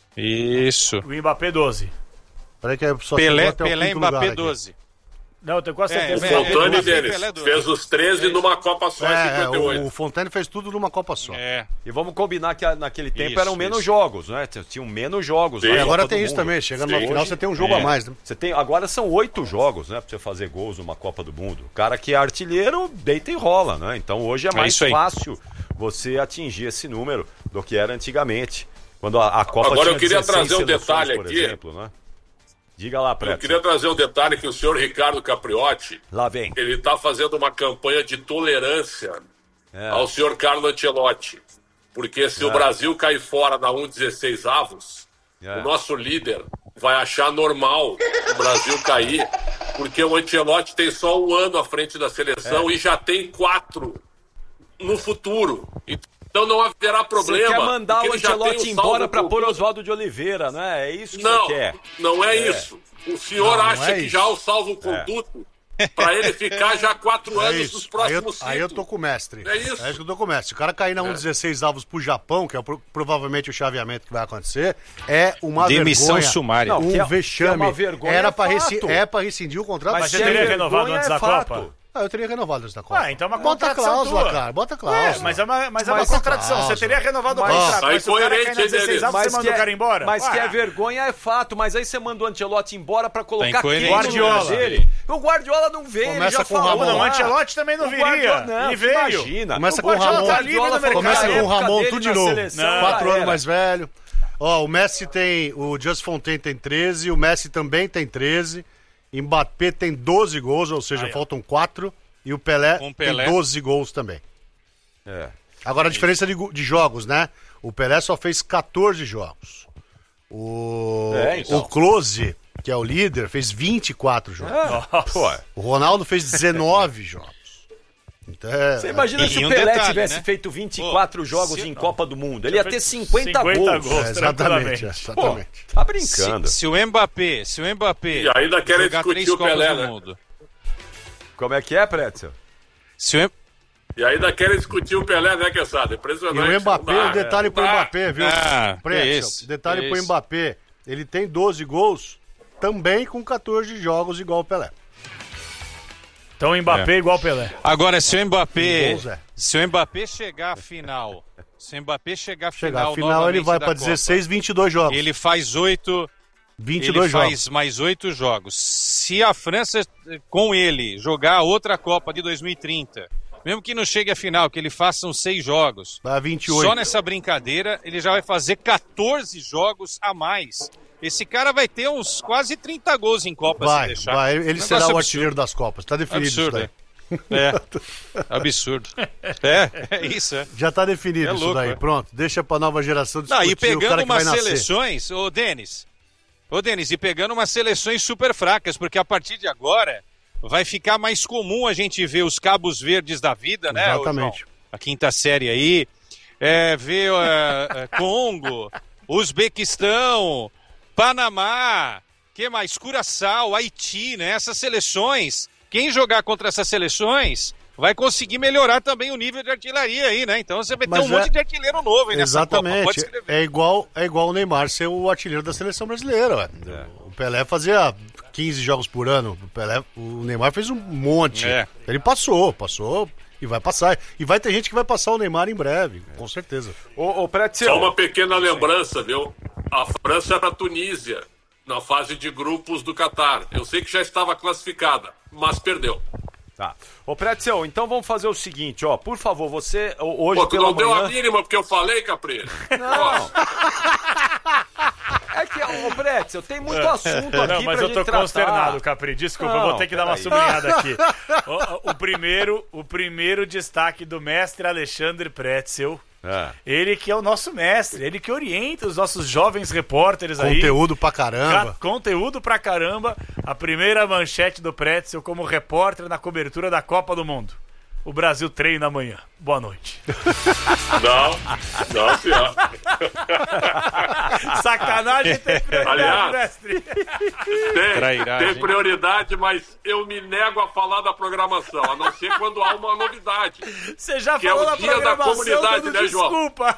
E: Isso.
B: O Mbappé doze.
C: Peraí que só chegou
E: Pelé,
C: até o
E: Pelé e
C: quinto lugar
E: Mbappé
C: aqui.
E: doze.
B: Não, eu tenho quase
E: É,
B: certeza.
D: O
E: é,
D: Fontane
E: é,
D: deles
E: Pelé doze.
D: fez os treze numa Copa só em
C: É, é,
D: cinquenta e oito.
C: o, o Fontane fez tudo numa Copa só.
E: É.
A: E vamos combinar que a- naquele tempo
E: Isso,
A: eram menos
E: isso.
A: jogos, né? Tinham menos jogos.
D: Sim.
A: na
C: E agora
A: Copa
C: tem
A: do
C: isso
A: Mundo.
C: também, chega numa
D: Sim.
C: final você tem um jogo
E: É.
C: a mais, né?
A: Você tem, agora são oito jogos, né? Pra você fazer gols numa Copa do Mundo. O cara que é artilheiro, deita e rola, né? Então hoje é mais
E: isso aí.
A: fácil você atingir esse número do que era antigamente. Quando a, a Copa
D: Agora
A: tinha
D: eu queria
A: dezesseis
D: trazer um
A: seleções,
D: detalhe
A: por
D: aqui.
A: exemplo, né? Diga lá,
D: Eu
A: Preto.
D: queria trazer um detalhe que o senhor Ricardo Capriotti,
A: Lá vem.
D: ele está fazendo uma campanha de tolerância
A: É.
D: ao senhor Carlo Ancelotti. Porque se
A: É.
D: o Brasil cair fora na um dezesseis avos,
A: É.
D: o nosso líder vai achar normal o Brasil cair, porque o Ancelotti tem só um ano à frente da seleção
A: É.
D: e já tem quatro no futuro. Então não haverá problema.
A: Você quer mandar
D: porque
A: o
D: ele já tem
A: Ancelotti
D: o
A: embora
D: salvo
A: pra pôr
D: conduto.
A: Oswaldo de Oliveira, né? É isso que
D: Não,
A: você quer.
D: não é, isso. O senhor
C: Não, não
D: acha
C: é
D: que
C: isso.
D: já o salvo-conduto para ele ficar já quatro
C: É
D: anos
C: isso.
D: nos
C: Aí eu,
D: próximos cinco?
C: aí eu tô com o mestre.
D: É isso.
C: É isso que eu tô com o mestre. Se o cara cair na um dezesseis avos pro Japão, que é pro- provavelmente o chaveamento que vai acontecer, é uma
E: Demissão
C: vergonha.
E: sumária.
A: Não,
C: Um
A: que é-
C: vexame.
A: que é uma vergonha,
C: Era
A: é
C: pra
A: fato.
C: reci- é pra rescindir o contrato.
B: Mas
A: se
B: você
A: é
B: teria
A: vergonha,
B: renovado antes
A: é
B: da
A: fato.
B: Copa?
C: Ah, eu teria renovado antes da Copa.
B: Ah, então é uma
C: Bota a
B: contradição
C: cláusula,
B: tua.
C: cara. Bota a
B: É,
C: cláusula.
B: mas é uma, mas é uma
C: Bota a
B: contradição. Você
C: cláusula.
B: teria renovado o
A: Mas-
B: contrato,
D: Sai
B: mas se o cara
D: coerente,
B: cair na
D: hein,
B: dezesseis
D: Denis?
B: avos, você
A: Mas
B: manda
A: que,
B: o cara
A: é,
B: embora?
A: mas que
B: Ué.
A: é vergonha é fato, mas aí você manda o Ancelotti embora pra colocar
E: Tá incoerente.
A: quem no lugar
B: Guardiola.
A: dele. O Guardiola não veio, ele
C: Começa
A: já
C: com o
A: falou.
C: Ramon.
B: Não, o
A: lá.
B: Ancelotti também não
A: O
B: viria.
A: Guardiola- não,
B: E veio.
A: Imagina.
C: Começa
A: O
C: com o
A: Guardiola
C: Ramon.
A: tá livre no mercado.
C: Começa
A: Na
C: com o
A: época
C: Ramon
A: dele
C: tudo de
A: na
C: novo.
A: seleção,
B: Não.
C: Quatro
A: já
C: anos
A: era.
C: mais velho. Ó, o Messi tem. O Just Fontaine tem treze, o Messi também tem treze. Mbappé tem doze gols, ou seja,
B: Aí, ó.
C: faltam quatro. E o Pelé,
E: Com o Pelé.
C: tem doze gols também.
A: É.
C: Agora a diferença de, go- de jogos, né? O Pelé só fez catorze jogos. O,
A: É, então.
C: o Klose, que é o líder, fez vinte e quatro jogos.
A: É. Pô,
C: O Ronaldo fez dezenove jogos. Então, é,
A: você imagina
E: E-
A: se
E: e
A: o
E: um
A: Pelé
E: detalhe,
A: tivesse
E: né?
A: feito vinte e quatro
E: Pô,
A: jogos
E: se-
A: em Copa do Mundo. Ele ia ter cinquenta,
B: cinquenta
A: gols.
B: gols.
C: é, exatamente,
B: tranquilamente.
C: exatamente.
A: Pô, tá
E: Se,
A: brincando.
E: se o Mbappé, se o Mbappé
D: E ainda querem
E: jogar
D: discutir
E: três
D: o
E: Copas
D: Pelé,
E: do
D: né?
E: Mundo,
A: Como é que é, Pretzel?
E: se o,
D: E ainda querem discutir o Pelé, né, Quesada?
C: E
D: Impressionante.
C: o Mbappé,
D: Não dá,
C: detalhe
D: é,
C: pro
D: não dá.
C: Mbappé, viu?
E: Ah,
C: Pretzel,
E: que isso,
C: detalhe
E: que
C: pro
E: isso.
C: Mbappé. Ele tem doze gols, também com catorze jogos, igual o Pelé.
B: Então o Mbappé
E: É.
B: igual o Pelé.
E: agora se o
C: Em
E: Mbappé,
C: gols, é.
E: se o Mbappé chegar à final, se o Mbappé chegar à
C: Chegar
E: final,
C: à final, ele
E: novamente
C: vai
E: da
C: pra
E: Copa,
C: dezesseis, vinte e dois jogos.
E: ele faz oito,
C: vinte e
E: ele
C: dois
E: faz
C: jogos.
E: mais oito jogos. Se a França com ele jogar outra Copa de dois mil e trinta, mesmo que não chegue à final, que ele faça uns seis jogos,
C: Vai a vinte e oito.
E: só nessa brincadeira ele já vai fazer catorze jogos a mais. Esse cara vai ter uns quase trinta gols em Copa se
C: Vai,
E: deixar.
C: vai. Ele
E: Negócio
C: será o
E: absurdo.
C: artilheiro das Copas. Tá definido
E: Absurdo,
C: isso daí.
E: É, absurdo. É, é isso, é.
C: Já tá definido
E: É
C: isso
E: louco,
C: daí.
E: é.
C: Pronto, deixa pra nova geração
E: Não,
C: discutir
E: e
C: o cara
E: pegando
C: que vai
E: umas
C: nascer.
E: seleções, ô Denis, ô Denis, e pegando umas seleções super fracas, porque a partir de agora vai ficar mais comum a gente ver os cabos verdes da vida, né? ô
C: Exatamente.
E: João? A quinta série aí, é, ver é, é, Congo, Uzbequistão, Panamá, que mais? Curaçao, Haiti, né? Essas seleções, quem jogar contra essas seleções vai conseguir melhorar também o nível de artilharia aí, né? Então você vai ter
C: Mas
E: um
C: é-
E: monte de artilheiro novo aí nessa Copa, pode
C: Exatamente.
E: escrever.
C: É igual, é igual o Neymar ser o artilheiro da seleção brasileira. Ué. O Pelé fazia quinze jogos por ano. O, Pelé, o Neymar fez um monte.
E: É.
C: Ele passou, passou e vai passar. E vai ter gente que vai passar o Neymar em breve, com certeza.
A: Ô, ô
D: Só
A: Pretzel.
D: uma pequena lembrança, viu? A França era a Tunísia na fase de grupos do Catar. Eu sei que já estava classificada, mas perdeu.
A: Tá. Ô, Pretzel, então vamos fazer o seguinte, ó. Por favor, você hoje
D: Pô, tu
A: pela
D: não
A: manhã...
D: deu a mínima porque eu falei, Capri?
A: Não. É que, ô, Pretzel, tem muito assunto aqui
B: não, mas
A: pra
B: eu tô
A: gente tratar.
B: consternado, Capri. Desculpa,
A: Não,
B: eu vou ter que dar uma
A: peraí.
B: sublinhada aqui. O, o primeiro, o primeiro destaque do mestre Alexandre Pretzel.
A: É.
B: Ele que é o nosso mestre, ele que orienta os nossos jovens repórteres aí.
C: Conteúdo pra caramba.
B: Ca- Conteúdo pra caramba. A primeira manchete do Pretzel como repórter na cobertura da Copa do Mundo. O Brasil treina amanhã. Boa noite.
D: Não, não, senhor.
B: Sacanagem tem prioridade,
D: Aliás,
B: mestre.
D: Tem,
E: Trairagem.
D: tem prioridade, mas eu me nego a falar da programação, a não ser quando há uma novidade.
B: Você já
D: Que é
B: falou
D: o
B: da
D: dia da
B: programação,
D: comunidade,
B: dando
D: né, João?
B: desculpa.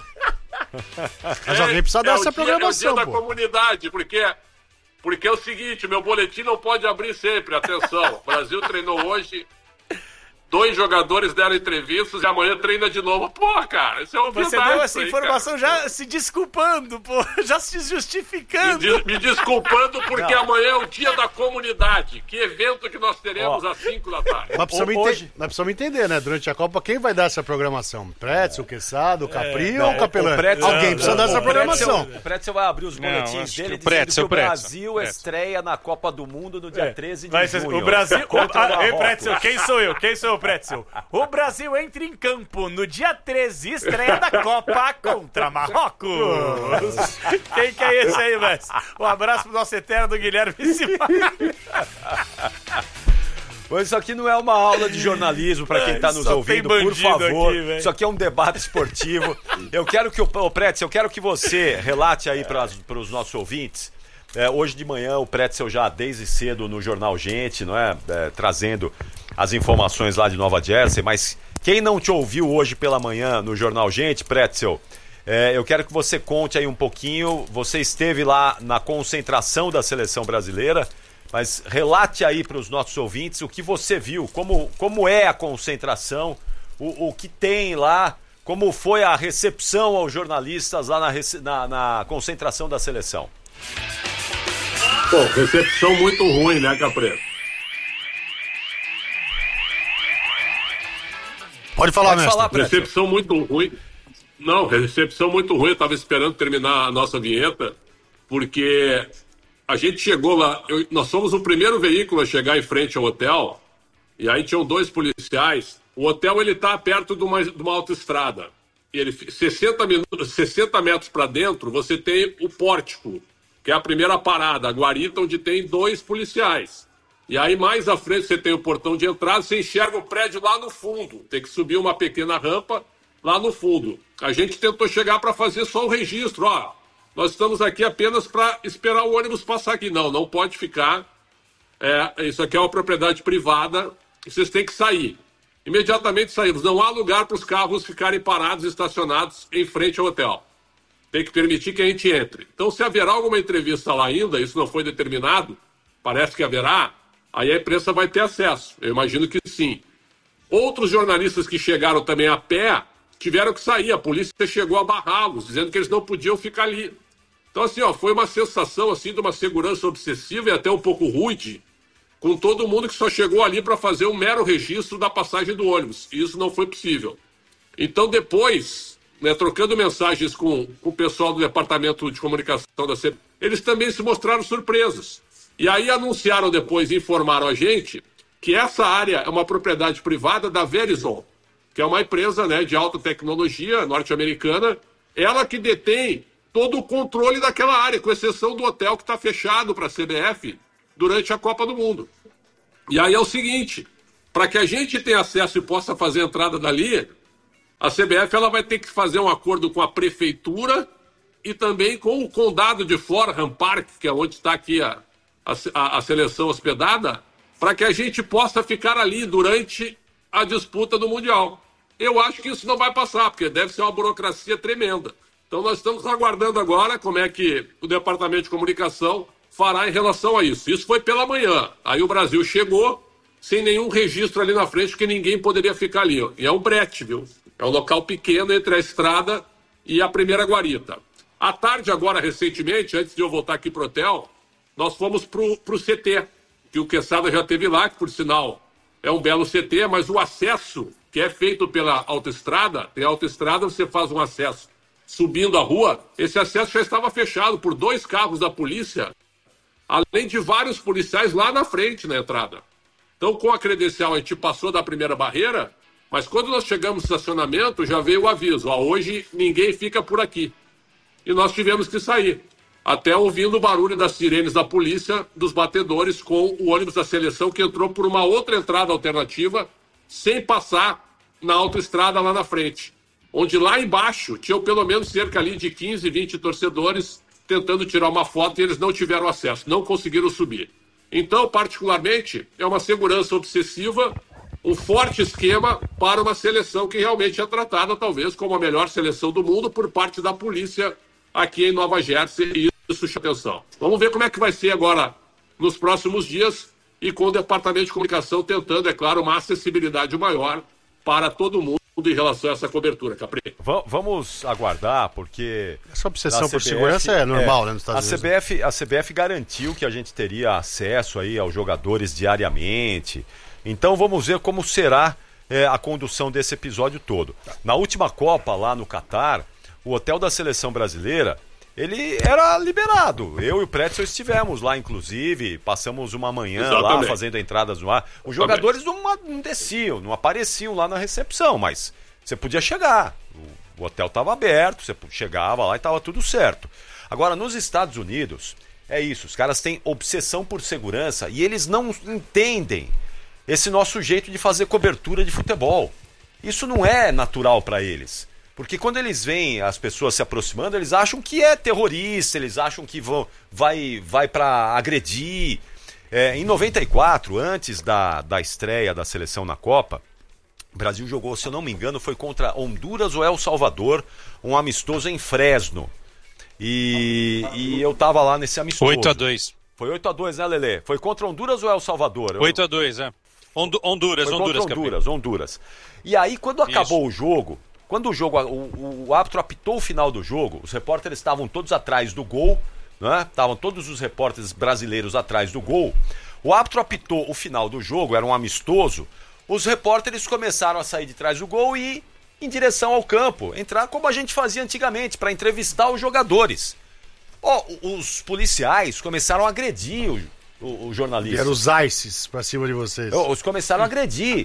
C: Mas alguém precisa
D: é,
C: dessa
D: o dia,
C: programação,
D: é o dia da
C: pô.
D: comunidade, porque, porque é o seguinte, meu boletim não pode abrir sempre, atenção. O Brasil treinou hoje, dois jogadores deram entrevistas e amanhã treina de novo. Pô, cara, isso é um
B: Você deu essa informação já se desculpando, pô, já se justificando.
D: Me, me desculpando porque
A: Não.
D: amanhã é o dia da comunidade. Que evento que nós teremos
A: Ó.
D: às cinco da tarde.
C: Mas precisamos,
A: Hoje-
C: ente- nós precisamos entender, né? Durante a Copa, quem vai dar essa programação? Pretzel, Quesado, Capri
A: Não,
C: ou o Capelã?
A: o Pretzel-
C: Alguém precisa
A: não,
C: dar essa
A: o Pretzel-
C: programação.
A: O Pretzel vai abrir os
E: Não,
A: boletins
E: acho que
A: dele
E: o
A: dizendo
E: Pretzel,
A: que o
E: Pretzel,
A: Brasil
E: Pretzel.
A: estreia na Copa do Mundo no dia
B: É,
A: treze de
B: vai ser-
A: junho.
B: o Brasil. O,
A: Contra o
B: ah, ei,
A: Marrocos.
B: Pretzel, quem sou eu? Quem sou eu, Pretzel? O Brasil entra em campo no dia treze, estreia da Copa contra Marrocos. Quem que é esse aí, mestre? Um abraço pro nosso eterno do Guilherme Simões.
A: Mas isso aqui não é uma aula de jornalismo para quem tá nos
B: Só tem
A: ouvindo, por
B: bandido
A: favor.
B: aqui, velho.
A: Isso aqui é um debate esportivo. Eu quero que o ô, Pretzel, eu quero que você relate aí para os nossos ouvintes. É, hoje de manhã o Pretzel já desde cedo no Jornal Gente, não é? É, trazendo as informações lá de Nova Jersey, mas quem não te ouviu hoje pela manhã no Jornal Gente, Pretzel, é, eu quero que você conte aí um pouquinho. Você esteve lá na concentração da seleção brasileira, mas relate aí para os nossos ouvintes o que você viu, como, como é a concentração, o, o que tem lá, como foi a recepção aos jornalistas lá na, rece- na, na concentração da seleção.
D: Pô, recepção muito ruim, né, Capri?
C: Pode falar,
A: Pode
C: mestre.
A: falar, Pretzel.
D: Recepção muito ruim. Não, recepção muito ruim. Eu estava esperando terminar a nossa vinheta, porque a gente chegou lá. eu- nós somos o primeiro veículo a chegar em frente ao hotel, e aí tinham dois policiais. O hotel ele está perto de uma, de uma autoestrada. Ele, sessenta, minutos, sessenta metros para dentro, você tem o pórtico, que é a primeira parada, a guarita, onde tem dois policiais. E aí, mais à frente, você tem o portão de entrada, você enxerga o prédio lá no fundo. Tem que subir uma pequena rampa lá no fundo. A gente tentou chegar para fazer só o registro. Ó, nós estamos aqui apenas para esperar o ônibus passar aqui. Não, não pode ficar. É, isso aqui é uma propriedade privada. Vocês têm que sair. Imediatamente saímos. Não há lugar para os carros ficarem parados e estacionados em frente ao hotel. Tem que permitir que a gente entre. Então, se haverá alguma entrevista lá ainda, isso não foi determinado, parece que haverá, aí a imprensa vai ter acesso. Eu imagino que sim. Outros jornalistas que chegaram também a pé tiveram que sair. A polícia chegou a barrá-los, dizendo que eles não podiam ficar ali. Então, assim, ó, foi uma sensação assim, de uma segurança obsessiva e até um pouco rude, com todo mundo que só chegou ali para fazer um mero registro da passagem do ônibus. E isso não foi possível. Então, depois, né, trocando mensagens com, com o pessoal do Departamento de Comunicação da C B F, eles também se mostraram surpresos. E aí anunciaram depois, informaram a gente, que essa área é uma propriedade privada da Verizon, que é uma empresa, né, de alta tecnologia norte-americana, ela que detém todo o controle daquela área, com exceção do hotel que está fechado para a C B F durante a Copa do Mundo. E aí é o seguinte, para que a gente tenha acesso e possa fazer a entrada dali, a C B F ela vai ter que fazer um acordo com a prefeitura e também com o condado de Florham Park, que é onde está aqui a, a, a seleção hospedada, para que a gente possa ficar ali durante a disputa do Mundial. Eu acho que isso não vai passar, porque deve ser uma burocracia tremenda. Então nós estamos aguardando agora como é que o Departamento de Comunicação fará em relação a isso. Isso foi pela manhã. Aí o Brasil chegou sem nenhum registro ali na frente, porque ninguém poderia ficar ali. E é um brete, viu? É um local pequeno entre a estrada e a primeira guarita. À tarde, agora, recentemente, antes de eu voltar aqui pro hotel, nós fomos pro, pro C T, que o Quesada já teve lá, que, por sinal, é um belo C T, mas o acesso que é feito pela autoestrada, tem autoestrada, você faz um acesso subindo a rua, esse acesso já estava fechado por dois carros da polícia, além de vários policiais lá na frente, na entrada. Então, com a credencial, a gente passou da primeira barreira, mas quando nós chegamos no estacionamento, já veio o aviso, ó, hoje ninguém fica por aqui. E nós tivemos que sair, até ouvindo o barulho das sirenes da polícia, dos batedores, com o ônibus da seleção que entrou por uma outra entrada alternativa, sem passar na autoestrada lá na frente, onde lá embaixo tinham pelo menos cerca ali de quinze, vinte torcedores tentando tirar uma foto e eles não tiveram acesso, não conseguiram subir. Então, particularmente, é uma segurança obsessiva, um forte esquema para uma seleção que realmente é tratada, talvez, como a melhor seleção do mundo por parte da polícia aqui em Nova Jersey, e isso chama atenção. Vamos ver como é que vai ser agora nos próximos dias e com o Departamento de Comunicação tentando, é claro, uma acessibilidade maior para todo mundo em relação a essa cobertura, Capri.
A: V- vamos aguardar, porque...
C: Essa obsessão
A: a
C: por
A: C B F,
C: segurança é normal,
A: é,
C: né, nos Estados
A: a
C: Unidos.
A: C B F, a C B F garantiu que a gente teria acesso aí aos jogadores diariamente. Então vamos ver como será é, a condução desse episódio todo. Na última Copa, lá no Catar, o hotel da Seleção Brasileira, ele era liberado. Eu e o Pretzel estivemos lá, inclusive, passamos uma manhã Exatamente. lá fazendo entradas no ar. Os jogadores não, não desciam, não apareciam lá na recepção, mas você podia chegar. O, o hotel estava aberto, você chegava lá e estava tudo certo. Agora, nos Estados Unidos, é isso, os caras têm obsessão por segurança e eles não entendem esse nosso jeito de fazer cobertura de futebol. Isso não é natural para eles. Porque quando eles veem as pessoas se aproximando, eles acham que é terrorista, eles acham que vão, vai, vai para agredir. É, em noventa e quatro, antes da, da estreia da seleção na Copa, o Brasil jogou, se eu não me engano, foi contra Honduras ou El Salvador, um amistoso em Fresno. E, e eu tava lá nesse amistoso.
E: oito a dois.
A: Foi oito a dois, né, Lelê? Foi contra Honduras ou El Salvador?
E: oito a dois, é. Hondu- Honduras,
A: foi
E: Honduras,
A: contra Honduras, Honduras. E aí, quando acabou Isso. o jogo... Quando o jogo, o, o árbitro apitou o final do jogo, os repórteres estavam todos atrás do gol, né? Estavam todos os repórteres brasileiros atrás do gol. O árbitro apitou o final do jogo, era um amistoso. Os repórteres começaram a sair de trás do gol e ir em direção ao campo, entrar como a gente fazia antigamente, para entrevistar os jogadores. Oh, os policiais começaram a agredir o, o, o jornalista.
C: Eram os ICES pra cima de vocês.
A: Eles começaram a agredir.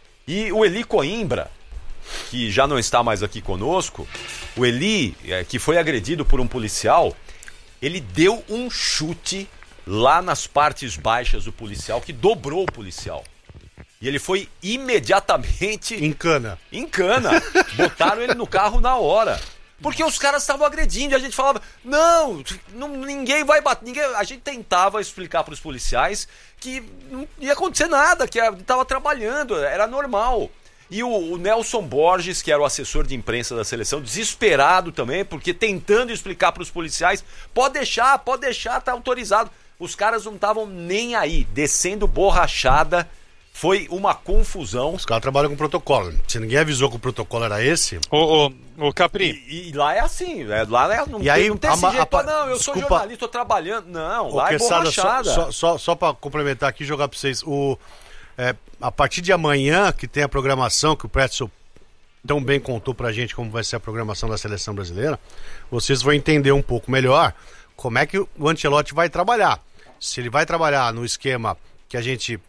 A: E o Eli Coimbra, que já não está mais aqui conosco, o Eli, é, que foi agredido por um policial, ele deu um chute lá nas partes baixas do policial, que dobrou o policial. E ele foi imediatamente...
C: Em cana.
A: Em cana. Botaram ele no carro na hora. Porque os caras estavam agredindo e a gente falava, não, não ninguém vai bater. Ninguém... A gente tentava explicar para os policiais que não ia acontecer nada, que estava trabalhando, era normal. E o, o Nelson Borges, que era o assessor de imprensa da seleção, desesperado também, porque tentando explicar para os policiais, pode deixar, pode deixar, tá autorizado. Os caras não estavam nem aí, descendo borrachada, foi uma confusão.
C: Os caras trabalham com protocolo. Se ninguém avisou que o protocolo era esse...
E: Ô, ô, ô Capri...
A: E, e lá é assim, é, lá é, não,
C: e
A: tem,
C: aí,
A: não tem
C: a,
A: esse jeito,
C: a, a,
A: não, eu
C: desculpa,
A: sou jornalista, tô trabalhando. Não,
C: ô,
A: lá
C: Quesada,
A: é borrachada.
C: Só, só, só para complementar aqui e jogar para vocês, o... É, a partir de amanhã, que tem a programação, que o Pretzel tão bem contou pra gente como vai ser a programação da seleção brasileira, vocês vão entender um pouco melhor como é que o Ancelotti vai trabalhar. Se ele vai trabalhar no esquema que a gente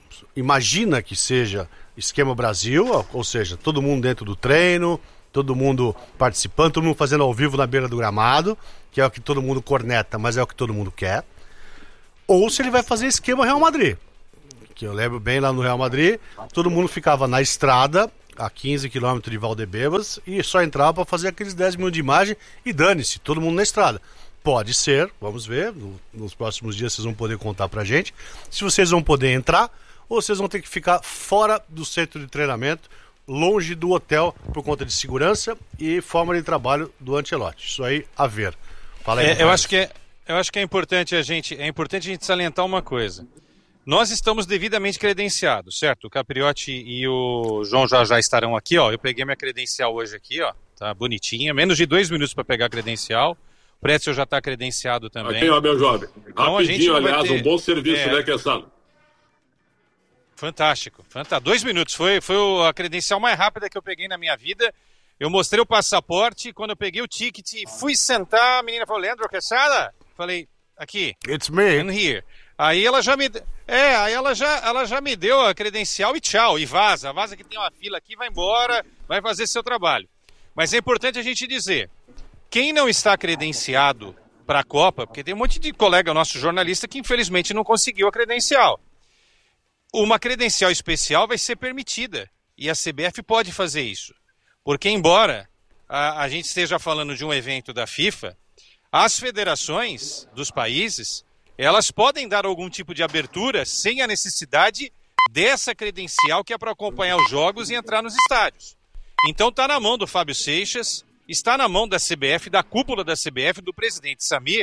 C: imagina que seja esquema Brasil, ou seja, todo mundo dentro do treino, todo mundo participando, todo mundo fazendo ao vivo na beira do gramado, que é o que todo mundo corneta, mas é o que todo mundo quer. Ou se ele vai fazer esquema Real Madrid, que eu lembro bem lá no Real Madrid, todo mundo ficava na estrada, a quinze quilômetros de Valdebebas, e só entrava para fazer aqueles dez minutos de imagem e dane-se, todo mundo na estrada. Pode ser, vamos ver, no, nos próximos dias vocês vão poder contar pra gente, se vocês vão poder entrar, ou vocês vão ter que ficar fora do centro de treinamento, longe do hotel, por conta de segurança e forma de trabalho do Ancelotti. Isso aí, a ver. Fala aí,
E: é, eu, acho que é, eu acho que é importante a gente, é importante a gente salientar uma coisa. Nós estamos devidamente credenciados, certo? O Capriotti e o João já já estarão aqui, ó. Eu peguei minha credencial hoje aqui, ó. Tá bonitinha. Menos de dois minutos para pegar a credencial. O Pretzel já está credenciado também.
D: Aqui, ó, meu jovem.
E: Então,
D: Rapidinho, aliás,
E: ter...
D: um bom serviço,
E: é...
D: né, Queçado?
E: Fantástico, fantástico. Dois minutos. Foi, foi a credencial mais rápida que eu peguei na minha vida. Eu mostrei o passaporte, quando eu peguei o ticket e fui sentar, a menina falou, Leandro Quesada? Falei, aqui.
C: It's me.
E: And here. Aí ela já me... É, aí ela já, ela já me deu a credencial e tchau, e vaza. Vaza que tem uma fila aqui, vai embora, vai fazer seu trabalho. Mas é importante a gente dizer, quem não está credenciado para a Copa, porque tem um monte de colega nosso jornalista que infelizmente não conseguiu a credencial. Uma credencial especial vai ser permitida, e a C B F pode fazer isso. Porque, embora a, a gente esteja falando de um evento da FIFA, as federações dos países, elas podem dar algum tipo de abertura sem a necessidade dessa credencial que é para acompanhar os jogos e entrar nos estádios. Então está na mão do Fábio Seixas, está na mão da C B F, da cúpula da C B F, do presidente Samir,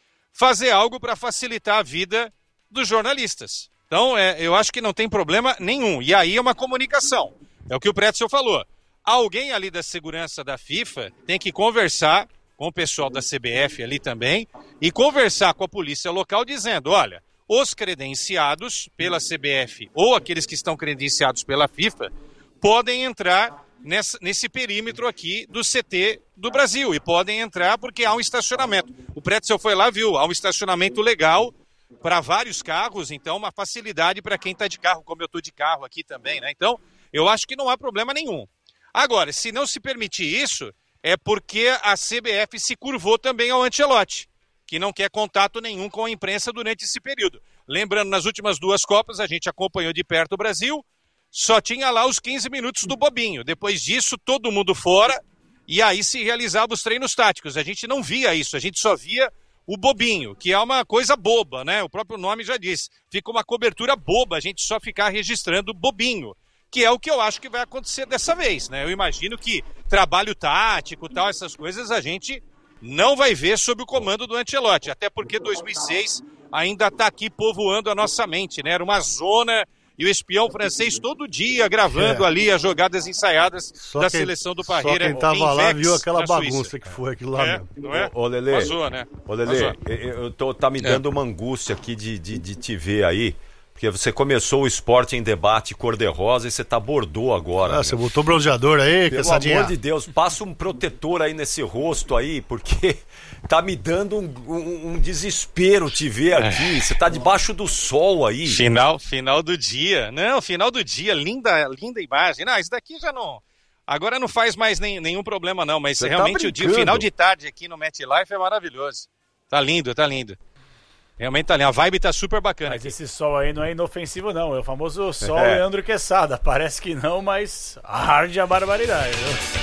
E: fazer algo para facilitar a vida dos jornalistas. Então, é, eu acho que não tem problema nenhum. E aí é uma comunicação. É o que o Pretzel falou. Alguém ali da segurança da FIFA tem que conversar com o pessoal da C B F ali também e conversar com a polícia local dizendo, olha, os credenciados pela C B F ou aqueles que estão credenciados pela FIFA podem entrar nessa, nesse perímetro aqui do C T do Brasil e podem entrar porque há um estacionamento. O Pretzel foi lá, viu, há um estacionamento legal para vários carros, então uma facilidade para quem está de carro, como eu estou de carro aqui também, né? Então, eu acho que não há problema nenhum. Agora, se não se permitir isso, é porque a C B F se curvou também ao Ancelotti, que não quer contato nenhum com a imprensa durante esse período. Lembrando, nas últimas duas Copas, a gente acompanhou de perto o Brasil, só tinha lá os quinze minutos do bobinho. Depois disso, todo mundo fora, e aí se realizavam os treinos táticos. A gente não via isso, a gente só via o bobinho, que é uma coisa boba, né? O próprio nome já diz. Fica uma cobertura boba, a gente só ficar registrando bobinho. Que é o que eu acho que vai acontecer dessa vez, né? Eu imagino que trabalho tático, tal, essas coisas a gente não vai ver sob o comando do Ancelotti, até porque dois mil e seis ainda está aqui povoando a nossa mente, né? Era uma zona e o espião francês todo dia gravando é. ali as jogadas ensaiadas só da quem, seleção do Parreira.
C: Só quem tava lá viu aquela bagunça que foi aquilo lá
E: é,
C: mesmo.
E: Não é?
A: Ô, ô Lelê,
E: Vazou, né?
A: Ô, Lelê, eu tô, tá me dando é. uma angústia aqui de, de, de te ver aí. Porque você começou o esporte em debate cor-de-rosa e você tá bordô agora.
C: Ah, você botou bronzeador aí,
A: pelo amor de Deus, passa um protetor aí nesse rosto aí, porque tá me dando um, um, um desespero te ver aqui. Você tá debaixo do sol aí.
E: Final, final do dia. Não, final do dia, linda, linda imagem. Não, isso daqui já não... Agora não faz mais nem, nenhum problema não, mas você realmente tá o dia, o final de tarde aqui no MetLife é maravilhoso. Tá lindo, tá lindo. Realmente tá ali, a vibe tá super bacana.
B: Mas
E: aqui.
B: Esse sol aí não é inofensivo não, é o famoso sol é. Leandro Quesada. Parece que não, mas arde a barbaridade.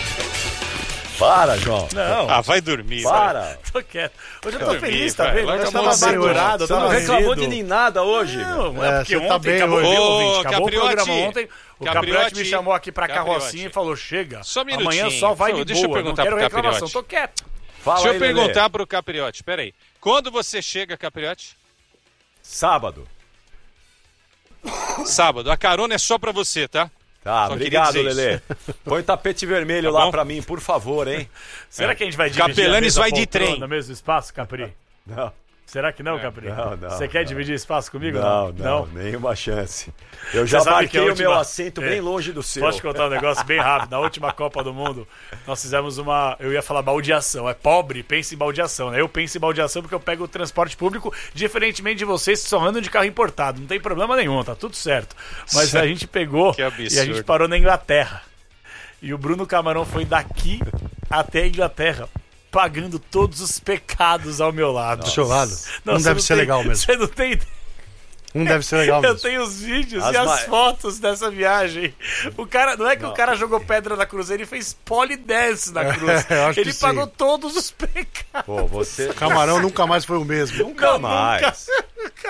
B: Viu?
A: Para, João.
B: Não.
E: Ah, vai dormir.
A: Para.
B: Vai. Tô quieto. Hoje eu tô
E: dormir,
B: feliz, tá
E: vai.
B: vendo?
E: Vai.
B: Eu tava amargurado, eu
A: Você não
B: tava
A: reclamou
B: azedo.
A: de nem nada hoje.
B: Não, não
C: É,
B: é porque
C: você tá
B: ontem
C: bem
B: acabou,
C: hoje.
B: viu,
E: Ô,
B: ouvinte? Acabou
E: Capriotti.
B: o programa ontem. O Capriotti,
E: Capriotti
B: me chamou aqui pra
E: Capriotti.
B: carrocinha e falou, chega,
E: Só um
B: amanhã só vai de
E: deixa
B: boa,
E: eu perguntar
B: não quero
E: pro
B: reclamação,
E: Capriotti.
B: tô quieto.
A: Fala
E: Deixa eu
A: aí,
E: perguntar
A: Lelê.
E: pro Capriotti, peraí. Quando você chega, Capriotti?
A: Sábado.
E: Sábado. A carona é só pra você, tá?
A: Tá,
E: Só
A: obrigado,
E: queria dizer
A: Lelê. Põe o tapete vermelho
E: Tá
A: lá
E: bom?
A: pra mim, por favor, hein?
B: Será que a gente vai dividir
E: Capelanes
B: a mesma
E: vai de
B: poltrona
E: trem.
B: no mesmo espaço, Capri?
A: Não,
B: Será que não, Capri?
A: não, não,
B: Você quer
A: não.
B: dividir espaço comigo?
A: não, não, nenhuma chance. Eu já
B: Você sabe
A: marquei
B: que a
A: o
B: última-
A: meu assento
B: É.
A: bem longe do seu.
B: Posso te contar um negócio bem rápido? Na última Copa do Mundo, nós fizemos uma... Eu ia falar baldeação. É pobre, pensa em baldeação, né? Eu penso em baldeação porque eu pego o transporte público, diferentemente de vocês que só andam de carro importado. Não tem problema nenhum, tá tudo certo. Mas a gente pegou
E: Que absurdo.
B: e a gente parou na Inglaterra. E o Bruno Camarão foi daqui até a Inglaterra, pagando todos os pecados ao meu lado.
C: Do seu lado. Não,
B: você
C: deve ser
B: tem-
C: legal mesmo.
B: Você não tem ideia.
C: Não deve ser legal
B: Eu
C: mesmo.
B: tenho os vídeos
A: As
B: e as
A: ma-
B: fotos dessa viagem. O cara, não é que o cara jogou pedra na cruz, ele fez polidense na cruz.
C: eu acho
B: Ele
C: que
B: pagou
C: sim.
B: todos os pecados.
A: Pô, você...
C: Camarão nunca mais foi o mesmo.
A: Nunca mais.
B: Nunca.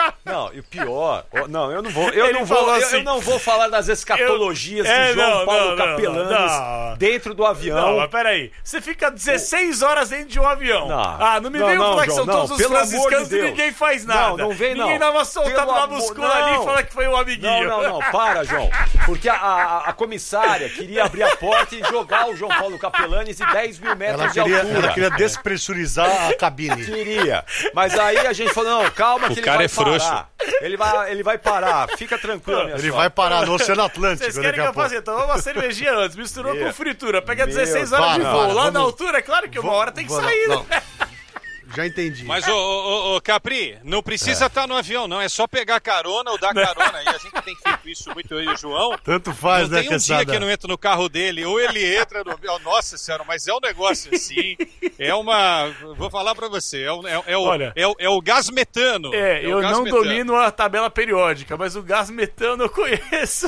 A: Não, e o pior... Não, eu não vou... Eu, não vou,
B: falou
A: eu,
B: assim,
A: eu não vou falar das escatologias
B: eu, é,
A: de João
B: não,
A: Paulo
B: não,
A: Capelanes
B: não, não.
A: dentro do avião.
B: Não, mas peraí. Você fica dezesseis horas dentro de um avião.
A: Não.
B: Ah, não me
A: Não,
B: venham
A: não,
B: falar que
A: João,
B: são todos
A: não,
B: os
A: pelo amor
B: franciscanos
A: de
B: e
A: Deus.
B: ninguém faz nada.
A: Não, não vem não.
B: Ninguém dava soltado
A: Pelo
B: uma
A: amor-
B: muscula
A: não.
B: ali e fala que foi um amiguinho.
A: Não, não, não, para, João. Porque a, a, a comissária queria abrir a porta e jogar o João Paulo Capelanes de dez mil metros
C: Ela
A: de
C: queria,
A: altura.
C: ela queria despressurizar a cabine.
A: Queria. Mas aí a gente falou, não, calma que
E: O
A: ele
E: cara
A: vai
E: é frouxo.
A: parar. Ele vai, ele vai parar. Fica tranquilo, minha
C: Ele
A: senhora.
C: vai parar no Oceano Atlântico.
B: Vocês querem
C: daqui
B: que
C: a
B: eu
C: pouco.
B: faça? Tomar uma cervejinha antes, misturou
A: Meu.
B: com fritura. Pega
A: Meu,
B: dezesseis horas de
C: para,
B: voo.
C: para,
B: Lá na
C: vamos-
B: altura, é claro que uma hora tem que
C: Vamos-
B: sair,
C: não.
B: né?
C: Já entendi.
E: Mas, ô, ô, ô, Capri, não precisa estar no avião, não. É só pegar carona ou dar carona. E a gente tem feito isso muito, eu e o João.
C: Tanto faz,
E: Não
C: né,
E: tem um dia
C: Quesada?
E: que eu não entro no carro dele, ou ele entra no avião. Nossa senhora, mas é um negócio assim. É uma. Vou falar pra você. É, o- é, o- é, o,
B: Olha.
E: é, o, é o gás metano.
B: É,
E: o
B: eu
E: gás
B: não
E: metano.
B: domino a tabela periódica, mas o gás metano eu conheço.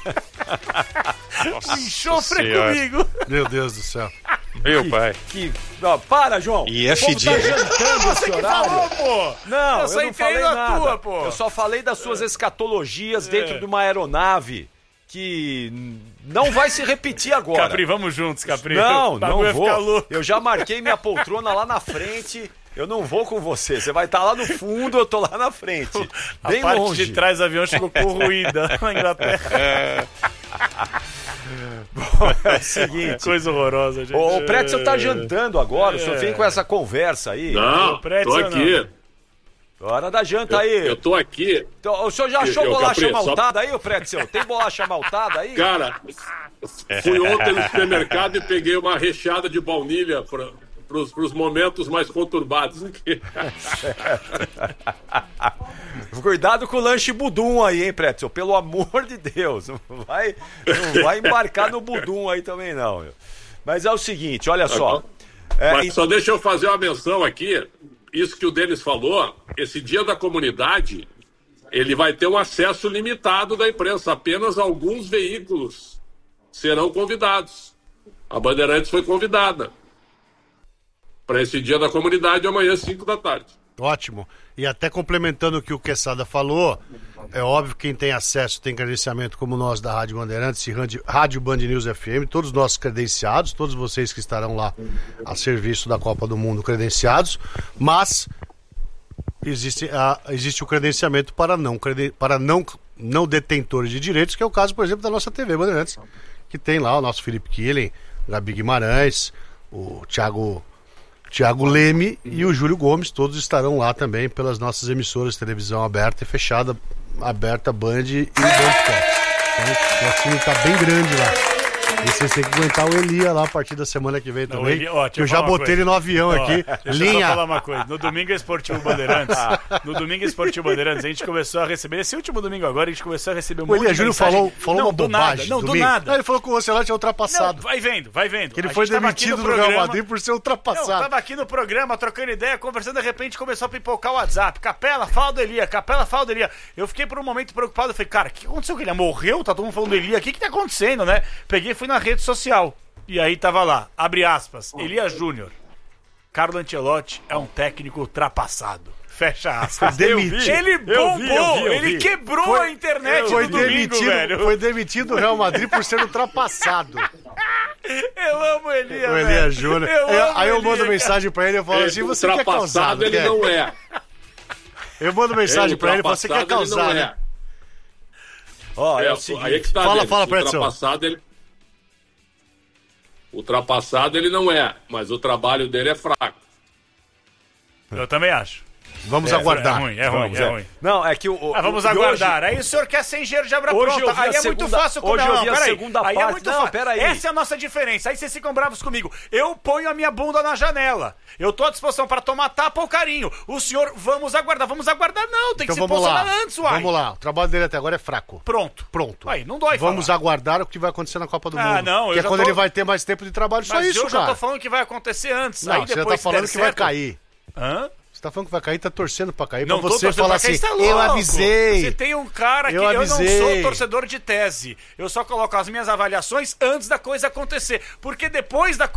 E: Nossa
B: O enxofre é
E: Senhora.
B: comigo.
C: Meu Deus do céu.
E: Meu pai.
A: Que... Não, para, João.
E: E é
A: O povo
E: fedido.
A: tá jantando esse
B: Você que
A: horário.
B: falou, pô.
A: Não,
B: eu
A: eu,
B: só
A: não falei
B: entrei na
A: nada.
B: tua, pô.
A: Eu só falei das suas escatologias dentro
B: É.
A: de uma aeronave que n- não vai se repetir agora.
B: Capri, vamos juntos, Capri.
A: Não,
B: O bagulho
A: não
B: vai ficar
A: vou.
B: louco.
A: Eu já marquei minha poltrona lá na frente. Eu não vou com você. Você vai estar lá no fundo, eu tô lá na frente.
B: A
A: Bem
B: parte
A: longe.
B: de trás do avião ficou corroída na Inglaterra.
A: É o seguinte.
B: Coisa horrorosa, gente.
A: O, o Pretzel tá jantando agora. O senhor
B: É.
A: vem com essa conversa aí.
D: Não,
B: o Pretzel
D: tô aqui.
A: Hora da janta aí.
D: Eu tô aqui.
A: Então, o senhor já achou
D: Eu- eu,
A: bolacha
D: Capri, só-
A: maltada aí, ô Pretzel? Tem bolacha maltada aí?
D: Cara, fui ontem no supermercado e peguei uma recheada de baunilha para os momentos mais conturbados aqui.
A: Cuidado com o lanche budum aí, hein, Pretzel? Pelo amor de Deus. Não vai, não vai embarcar no budum aí também, não. Meu. Mas é o seguinte, olha só. É,
D: Mas
A: e-
D: só deixa eu fazer uma menção aqui. Isso que o Denis falou, esse dia da comunidade, ele vai ter um acesso limitado da imprensa. Apenas alguns veículos serão convidados. A Bandeirantes foi convidada para esse dia da comunidade amanhã, às cinco da tarde.
C: Ótimo. E até complementando o que o Quesada falou, é óbvio que quem tem acesso, tem credenciamento como nós da Rádio Bandeirantes e Rádio- Rádio Band News F M, todos nós credenciados, todos vocês que estarão lá a serviço da Copa do Mundo credenciados, mas existe, a, existe o credenciamento para, não, creden- para não, não detentores de direitos, que é o caso, por exemplo, da nossa T V Bandeirantes, que tem lá o nosso Felipe Killen, Gabi Guimarães, o Thiago... Tiago Leme e o Júlio Gomes, todos estarão lá também pelas nossas emissoras de televisão aberta e fechada, aberta Band e Band Sports. Então, o time está bem grande lá. E vocês têm que aguentar o Elia lá a partir da semana que vem
B: Não,
C: também.
B: Eli- ó, deixa
C: que eu
B: eu
C: já
B: falar uma
C: botei
B: coisa.
C: ele no avião
B: Ó,
C: aqui.
B: Deixa eu
C: Linha.
B: só falar uma coisa. No Domingo Esportivo Bandeirantes, no Domingo Esportivo Bandeirantes, a gente começou a receber, esse último domingo agora, a gente começou a receber um
C: O
B: monte
C: Elia
B: de
C: Júnior
B: mensagem.
C: falou, falou
B: não,
C: uma
B: do
C: bobagem.
B: nada, não, do
C: domingo.
B: nada.
C: Não, ele falou que o Ancelotti é ultrapassado.
B: Não, vai vendo, vai vendo.
C: Que ele
B: A
C: foi
B: gente tava aqui
C: demitido
B: no
C: do Real
B: programa-
C: Madrid por ser
B: Não,
C: ultrapassado.
B: tava aqui no programa, trocando ideia, conversando, de repente começou a pipocar o WhatsApp. Capela, fala do Elia, Capela, fala do Elia. Eu fiquei por um momento preocupado, eu falei, cara, o que aconteceu com ele? Morreu? Tá todo mundo falando do Elia, o que que tá acontecendo, né? Peguei e fui na rede social. E aí tava lá, abre aspas, Elia Júnior. Carlo Ancelotti é um técnico ultrapassado. Fecha aspas.
C: Demitido.
B: Ele
A: Eu
B: bombou,
A: vi, eu vi, eu
B: ele
A: vi.
B: quebrou
C: Foi-
B: a internet
C: Foi
B: no domingo,
C: demitido,
B: velho.
C: foi demitido do Real Madrid por ser ultrapassado.
B: Eu amo o Elia,
C: O
B: velho.
C: Elia Júnior.
B: Eu
C: Aí-
B: amo
C: Aí eu
B: o Elia,
C: mando
B: cara.
C: mensagem pra ele e falo
D: É,
C: assim: você quer causado,
D: ultrapassado ele
C: quer?
D: não é.
C: Eu mando mensagem
D: É,
C: pra ele e falo: você quer
D: ultrapassado ele
C: causar,
D: não
C: né?
A: Ó, é,
D: É,
A: o seguinte.
D: aí é que tá,
C: Fala,
D: Denis.
C: fala, Pretzel.
D: Ultrapassado ele... Ultrapassado ele não é, mas o trabalho dele é fraco.
B: Eu também acho.
C: Vamos
B: É,
C: aguardar.
B: É ruim, é ruim,
A: Vamos,
B: é
A: é.
B: ruim.
A: Não, é que o. o
B: Ah, vamos
A: e
B: aguardar.
A: hoje-
B: Aí o senhor quer ser engenheiro de obra
A: Hoje eu
B: pronta.
A: vi a
B: Aí é muito
A: segunda-
B: fácil
A: hoje eu
B: não,
A: vi a
B: peraí.
A: segunda
B: Aí é
A: parte.
B: muito
A: Não,
B: fácil.
A: peraí.
B: Essa é a nossa diferença. Aí vocês ficam bravos comigo. Eu ponho a minha bunda na janela. Eu tô à disposição para tomar tapa ou carinho. O senhor, vamos aguardar. Vamos aguardar, não. Tem
C: Então
B: que se
C: vamos lá.
B: posicionar antes, uai.
C: Vamos lá. O trabalho dele até agora é fraco.
B: Pronto.
C: Pronto.
B: Aí, não dói
C: Vamos
B: falar.
C: aguardar o que vai acontecer na Copa do
B: Ah,
C: Mundo.
B: não, eu
C: que é
B: já
C: quando
B: tô-
C: ele vai ter mais tempo de trabalho. Só
B: Mas
C: isso,
B: eu já
C: cara.
B: tô falando que vai acontecer antes.
C: Não,
B: Aí
C: você já
B: depois,
C: tá falando
B: se
C: que
B: der
C: vai
B: certo-
C: cair.
B: Hã?
C: Você tá falando que vai cair, tá torcendo pra cair.
B: Não
C: pra
B: tô
C: você
B: torcendo
C: falar
B: pra quem
C: assim,
B: está
C: eu
B: louco.
C: avisei.
B: Se tem um cara que
C: Eu
B: eu, não
C: avisei.
B: sou torcedor de tese, eu só coloco as minhas avaliações antes da coisa acontecer. Porque depois da coisa